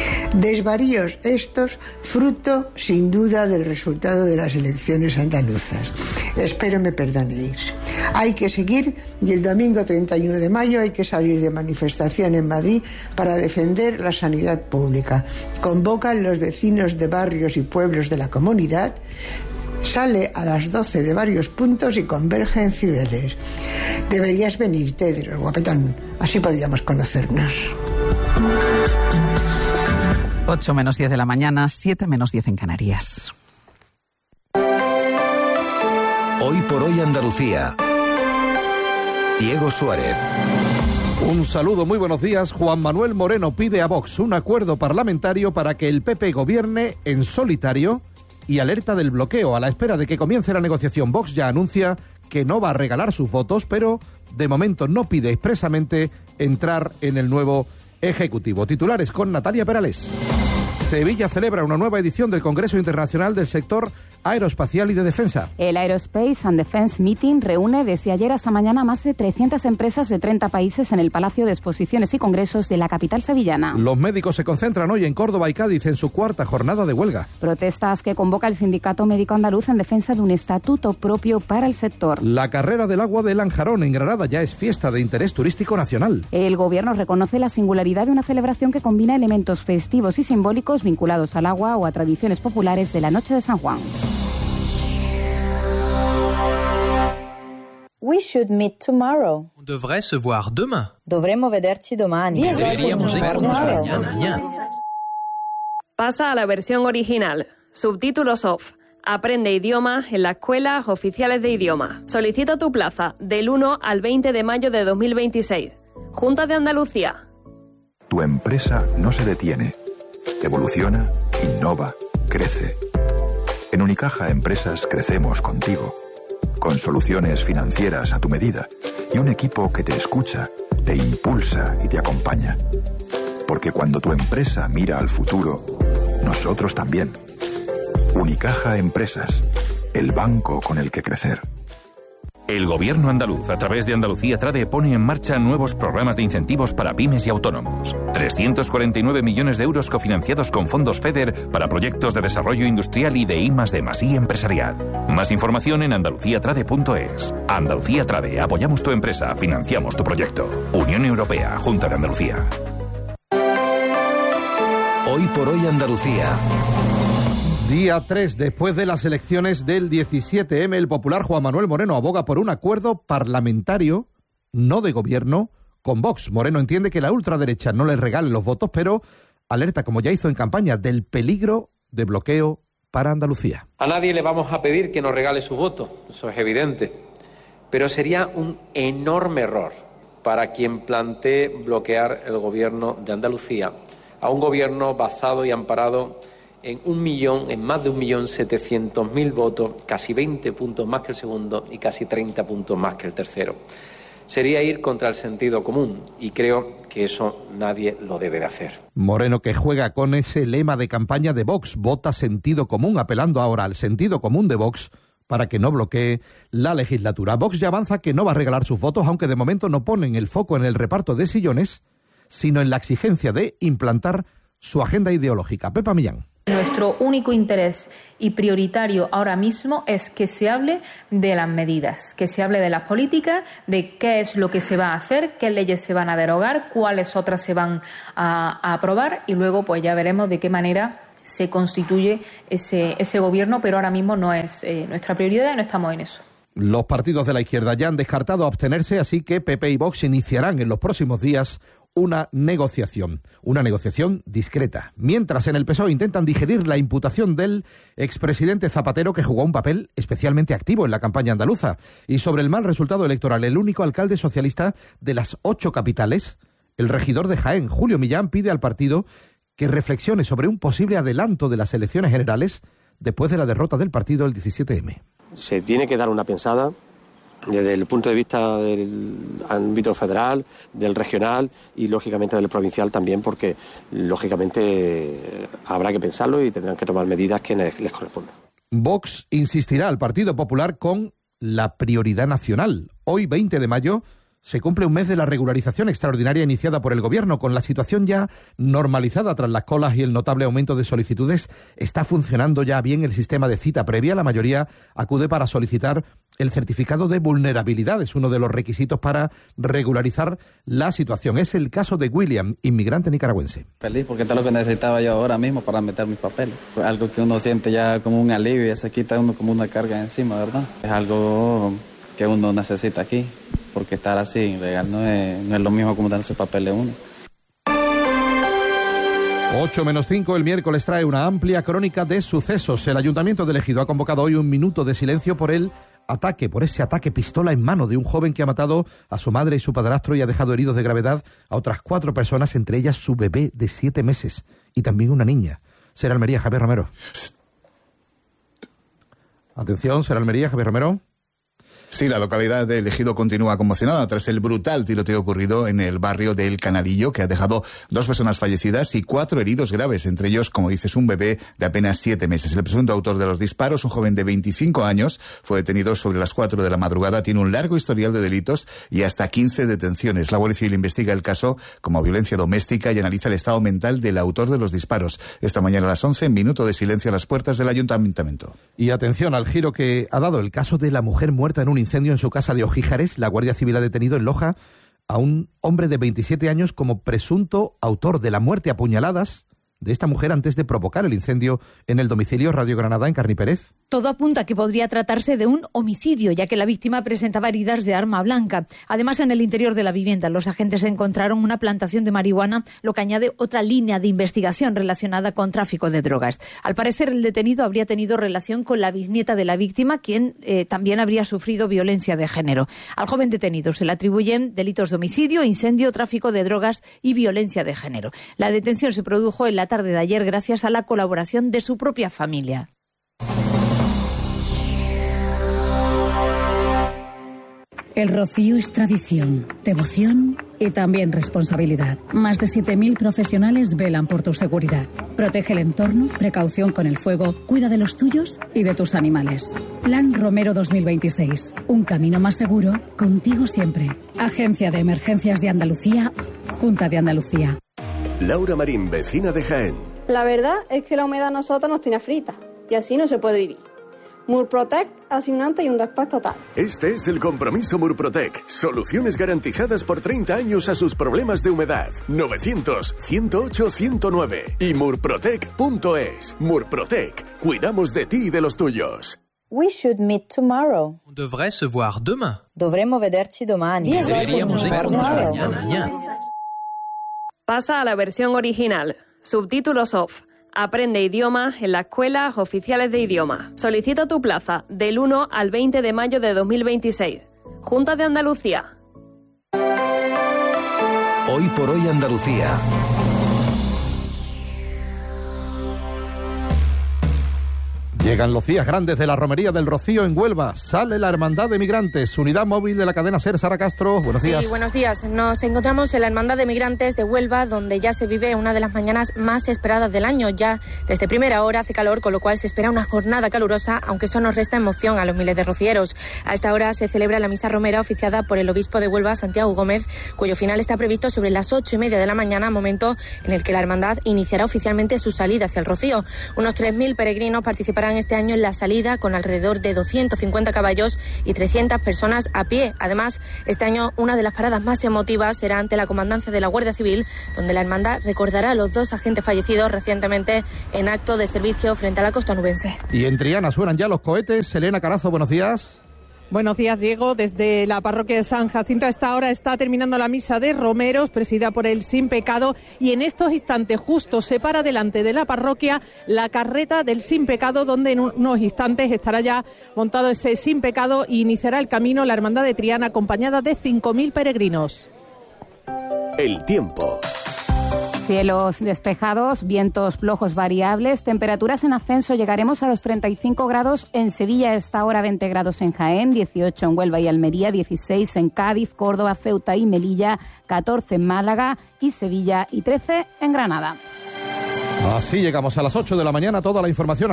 Desvaríos estos, fruto sin duda del resultado de las elecciones andaluzas. Espero me perdonéis. Hay que seguir y el domingo treinta y uno de mayo hay que salir de manifestación en Madrid para defender la sanidad pública. Convocan los vecinos de barrios y pueblos de la comunidad. Sale a las doce de varios puntos y converge en Cibeles. Deberías venir, Tedros, guapetón. Así podríamos conocernos. ocho menos diez de la mañana, siete menos diez en Canarias. Hoy por Hoy Andalucía. Diego Suárez. Un saludo, muy buenos días. Juan Manuel Moreno pide a Vox un acuerdo parlamentario para que el P P gobierne en solitario y alerta del bloqueo. A la espera de que comience la negociación, Vox ya anuncia que no va a regalar sus votos, pero de momento no pide expresamente entrar en el nuevo Ejecutivo. Titulares con Natalia Perales. Sevilla celebra una nueva edición del Congreso Internacional del Sector Aeroespacial y de Defensa. El Aerospace and Defense Meeting reúne desde ayer hasta mañana más de trescientas empresas de treinta países en el Palacio de Exposiciones y Congresos de la capital sevillana. Los médicos se concentran hoy en Córdoba y Cádiz en su cuarta jornada de huelga. Protestas que convoca el Sindicato Médico Andaluz en defensa de un estatuto propio para el sector. La carrera del agua de Lanjarón en Granada ya es fiesta de interés turístico nacional. El Gobierno reconoce la singularidad de una celebración que combina elementos festivos y simbólicos vinculados al agua o a tradiciones populares de la Noche de San Juan. We should meet tomorrow. On devrait se voir demain. Dovremmo vederci domani. Deberíamos vernos mañana. Pasa a la versión original. Subtítulos off. Aprende idioma en las escuelas oficiales de idioma. Solicita tu plaza del uno al veinte de mayo de dos mil veintiséis. Junta de Andalucía. Tu empresa no se detiene. Evoluciona, innova, crece. En Unicaja Empresas crecemos contigo. Con soluciones financieras a tu medida y un equipo que te escucha, te impulsa y te acompaña. Porque cuando tu empresa mira al futuro, nosotros también. Unicaja Empresas, el banco con el que crecer. El Gobierno andaluz, a través de Andalucía Trade, pone en marcha nuevos programas de incentivos para pymes y autónomos. trescientos cuarenta y nueve millones de euros cofinanciados con fondos FEDER para proyectos de desarrollo industrial y de I más D más I empresarial. Más información en andalucía trade punto es. Andalucía Trade, apoyamos tu empresa, financiamos tu proyecto. Unión Europea, Junta de Andalucía. Hoy por Hoy Andalucía. Día tres, después de las elecciones del diecisiete eme, el popular Juan Manuel Moreno aboga por un acuerdo parlamentario, no de gobierno, con Vox. Moreno entiende que la ultraderecha no le regale los votos, pero alerta, como ya hizo en campaña, del peligro de bloqueo para Andalucía. A nadie le vamos a pedir que nos regale su voto, eso es evidente, pero sería un enorme error para quien plantee bloquear el gobierno de Andalucía, a un gobierno basado y amparado en un millón, en más de un millón setecientos mil votos, casi veinte puntos más que el segundo y casi treinta puntos más que el tercero. Sería ir contra el sentido común y creo que eso nadie lo debe de hacer. Moreno, que juega con ese lema de campaña de Vox, vota sentido común, apelando ahora al sentido común de Vox para que no bloquee la legislatura. Vox ya avanza que no va a regalar sus votos, aunque de momento no ponen el foco en el reparto de sillones, sino en la exigencia de implantar su agenda ideológica. Pepa Millán. Nuestro único interés y prioritario ahora mismo es que se hable de las medidas, que se hable de las políticas, de qué es lo que se va a hacer, qué leyes se van a derogar, cuáles otras se van a, a aprobar y luego pues ya veremos de qué manera se constituye ese, ese gobierno, pero ahora mismo no es eh, nuestra prioridad y no estamos en eso. Los partidos de la izquierda ya han descartado abstenerse, así que P P y Vox iniciarán en los próximos días una negociación, una negociación discreta. Mientras en el P S O E intentan digerir la imputación del expresidente Zapatero, que jugó un papel especialmente activo en la campaña andaluza. Y sobre el mal resultado electoral, el único alcalde socialista de las ocho capitales, el regidor de Jaén, Julio Millán, pide al partido que reflexione sobre un posible adelanto de las elecciones generales después de la derrota del partido el diecisiete eme. Se tiene que dar una pensada desde el punto de vista del ámbito federal, del regional y lógicamente del provincial también, porque lógicamente habrá que pensarlo y tendrán que tomar medidas que les correspondan. Vox insistirá al Partido Popular con la prioridad nacional. Hoy, veinte de mayo, se cumple un mes de la regularización extraordinaria iniciada por el Gobierno. Con la situación ya normalizada tras las colas y el notable aumento de solicitudes, está funcionando ya bien el sistema de cita previa. La mayoría acude para solicitar el certificado de vulnerabilidad. Es uno de los requisitos para regularizar la situación. Es el caso de William, inmigrante nicaragüense. Feliz porque esto es lo que necesitaba yo ahora mismo para meter mis papeles. Fue algo que uno siente ya como un alivio, ya se quita uno como una carga encima, ¿verdad? Es algo que uno necesita aquí, porque estar así legal no es, no es lo mismo como darse papel de uno. ocho menos cinco, el miércoles trae una amplia crónica de sucesos. El Ayuntamiento de Ejido ha convocado hoy un minuto de silencio por el ataque, por ese ataque pistola en mano de un joven que ha matado a su madre y su padrastro y ha dejado heridos de gravedad a otras cuatro personas, entre ellas su bebé de siete meses y también una niña. Ser Almería, Javier Romero. Atención, Ser Almería, Javier Romero. Sí, la localidad de El Ejido continúa conmocionada tras el brutal tiroteo ocurrido en el barrio del Canalillo, que ha dejado dos personas fallecidas y cuatro heridos graves, entre ellos, como dices, un bebé de apenas siete meses. El presunto autor de los disparos, un joven de veinticinco años, fue detenido sobre las cuatro de la madrugada, tiene un largo historial de delitos y hasta quince detenciones. La Guardia Civil investiga el caso como violencia doméstica y analiza el estado mental del autor de los disparos. Esta mañana a las once, minuto de silencio a las puertas del Ayuntamiento. Y atención al giro que ha dado el caso de la mujer muerta en un incendio en su casa de Ojíjares. La Guardia Civil ha detenido en Loja a un hombre de veintisiete años como presunto autor de la muerte a puñaladas de esta mujer antes de provocar el incendio en el domicilio Radio Granada en Carnipérez. Todo apunta a que podría tratarse de un homicidio, ya que la víctima presentaba heridas de arma blanca. Además, en el interior de la vivienda, los agentes encontraron una plantación de marihuana, lo que añade otra línea de investigación relacionada con tráfico de drogas. Al parecer, el detenido habría tenido relación con la bisnieta de la víctima, quien eh, también habría sufrido violencia de género. Al joven detenido se le atribuyen delitos de homicidio, incendio, tráfico de drogas y violencia de género. La detención se produjo en la tarde de ayer gracias a la colaboración de su propia familia. El rocío es tradición, devoción y también responsabilidad. Más de siete mil profesionales velan por tu seguridad. Protege el entorno, precaución con el fuego, cuida de los tuyos y de tus animales. Plan Romero dos mil veintiséis. Un camino más seguro, contigo siempre. Agencia de Emergencias de Andalucía, Junta de Andalucía. Laura Marín, vecina de Jaén. La verdad es que la humedad a nosotros nos tiene frita y así no se puede vivir. Murprotec hace un antes y un después total. Este es el compromiso Murprotec. Soluciones garantizadas por treinta años a sus problemas de humedad. novecientos, ciento ocho, ciento nueve y murprotec punto es. Murprotec. Cuidamos de ti y de los tuyos. We should meet tomorrow. On devrait se voir demain. Dovremmo vederci domani. Deberíamos vernos mañana. Pasa a la versión original. Subtítulos off. Aprende idioma en las escuelas oficiales de idioma. Solicita tu plaza del uno al veinte de mayo de dos mil veintiséis. Junta de Andalucía. Hoy por hoy Andalucía. Llegan los días grandes de la Romería del Rocío en Huelva. Sale la Hermandad de Migrantes, unidad móvil de la cadena SER. Sara Castro, buenos días. Sí, buenos días. Nos encontramos en la Hermandad de Migrantes de Huelva, donde ya se vive una de las mañanas más esperadas del año. Ya desde primera hora hace calor, con lo cual se espera una jornada calurosa, aunque eso nos resta emoción a los miles de rocieros. A esta hora se celebra la misa romera oficiada por el obispo de Huelva, Santiago Gómez, cuyo final está previsto sobre las ocho y media de la mañana, momento en el que la hermandad iniciará oficialmente su salida hacia el Rocío. Unos tres mil peregrinos participarán este año en la salida, con alrededor de doscientos cincuenta caballos y trescientas personas a pie. Además, este año una de las paradas más emotivas será ante la comandancia de la Guardia Civil, donde la hermandad recordará a los dos agentes fallecidos recientemente en acto de servicio frente a la costa onubense. Y en Triana suenan ya los cohetes. Elena Carazo, buenos días. Buenos días, Diego. Desde la parroquia de San Jacinto a esta hora está terminando la misa de romeros, presidida por el Sin Pecado, y en estos instantes justo se para delante de la parroquia la carreta del Sin Pecado, donde en unos instantes estará ya montado ese Sin Pecado y iniciará el camino la Hermandad de Triana, acompañada de cinco mil peregrinos. El tiempo. Cielos despejados, vientos flojos variables, temperaturas en ascenso, llegaremos a los treinta y cinco grados en Sevilla a esta hora, veinte grados en Jaén, dieciocho en Huelva y Almería, dieciséis en Cádiz, Córdoba, Ceuta y Melilla, catorce en Málaga y Sevilla y trece en Granada. Así llegamos a las ocho de la mañana, toda la información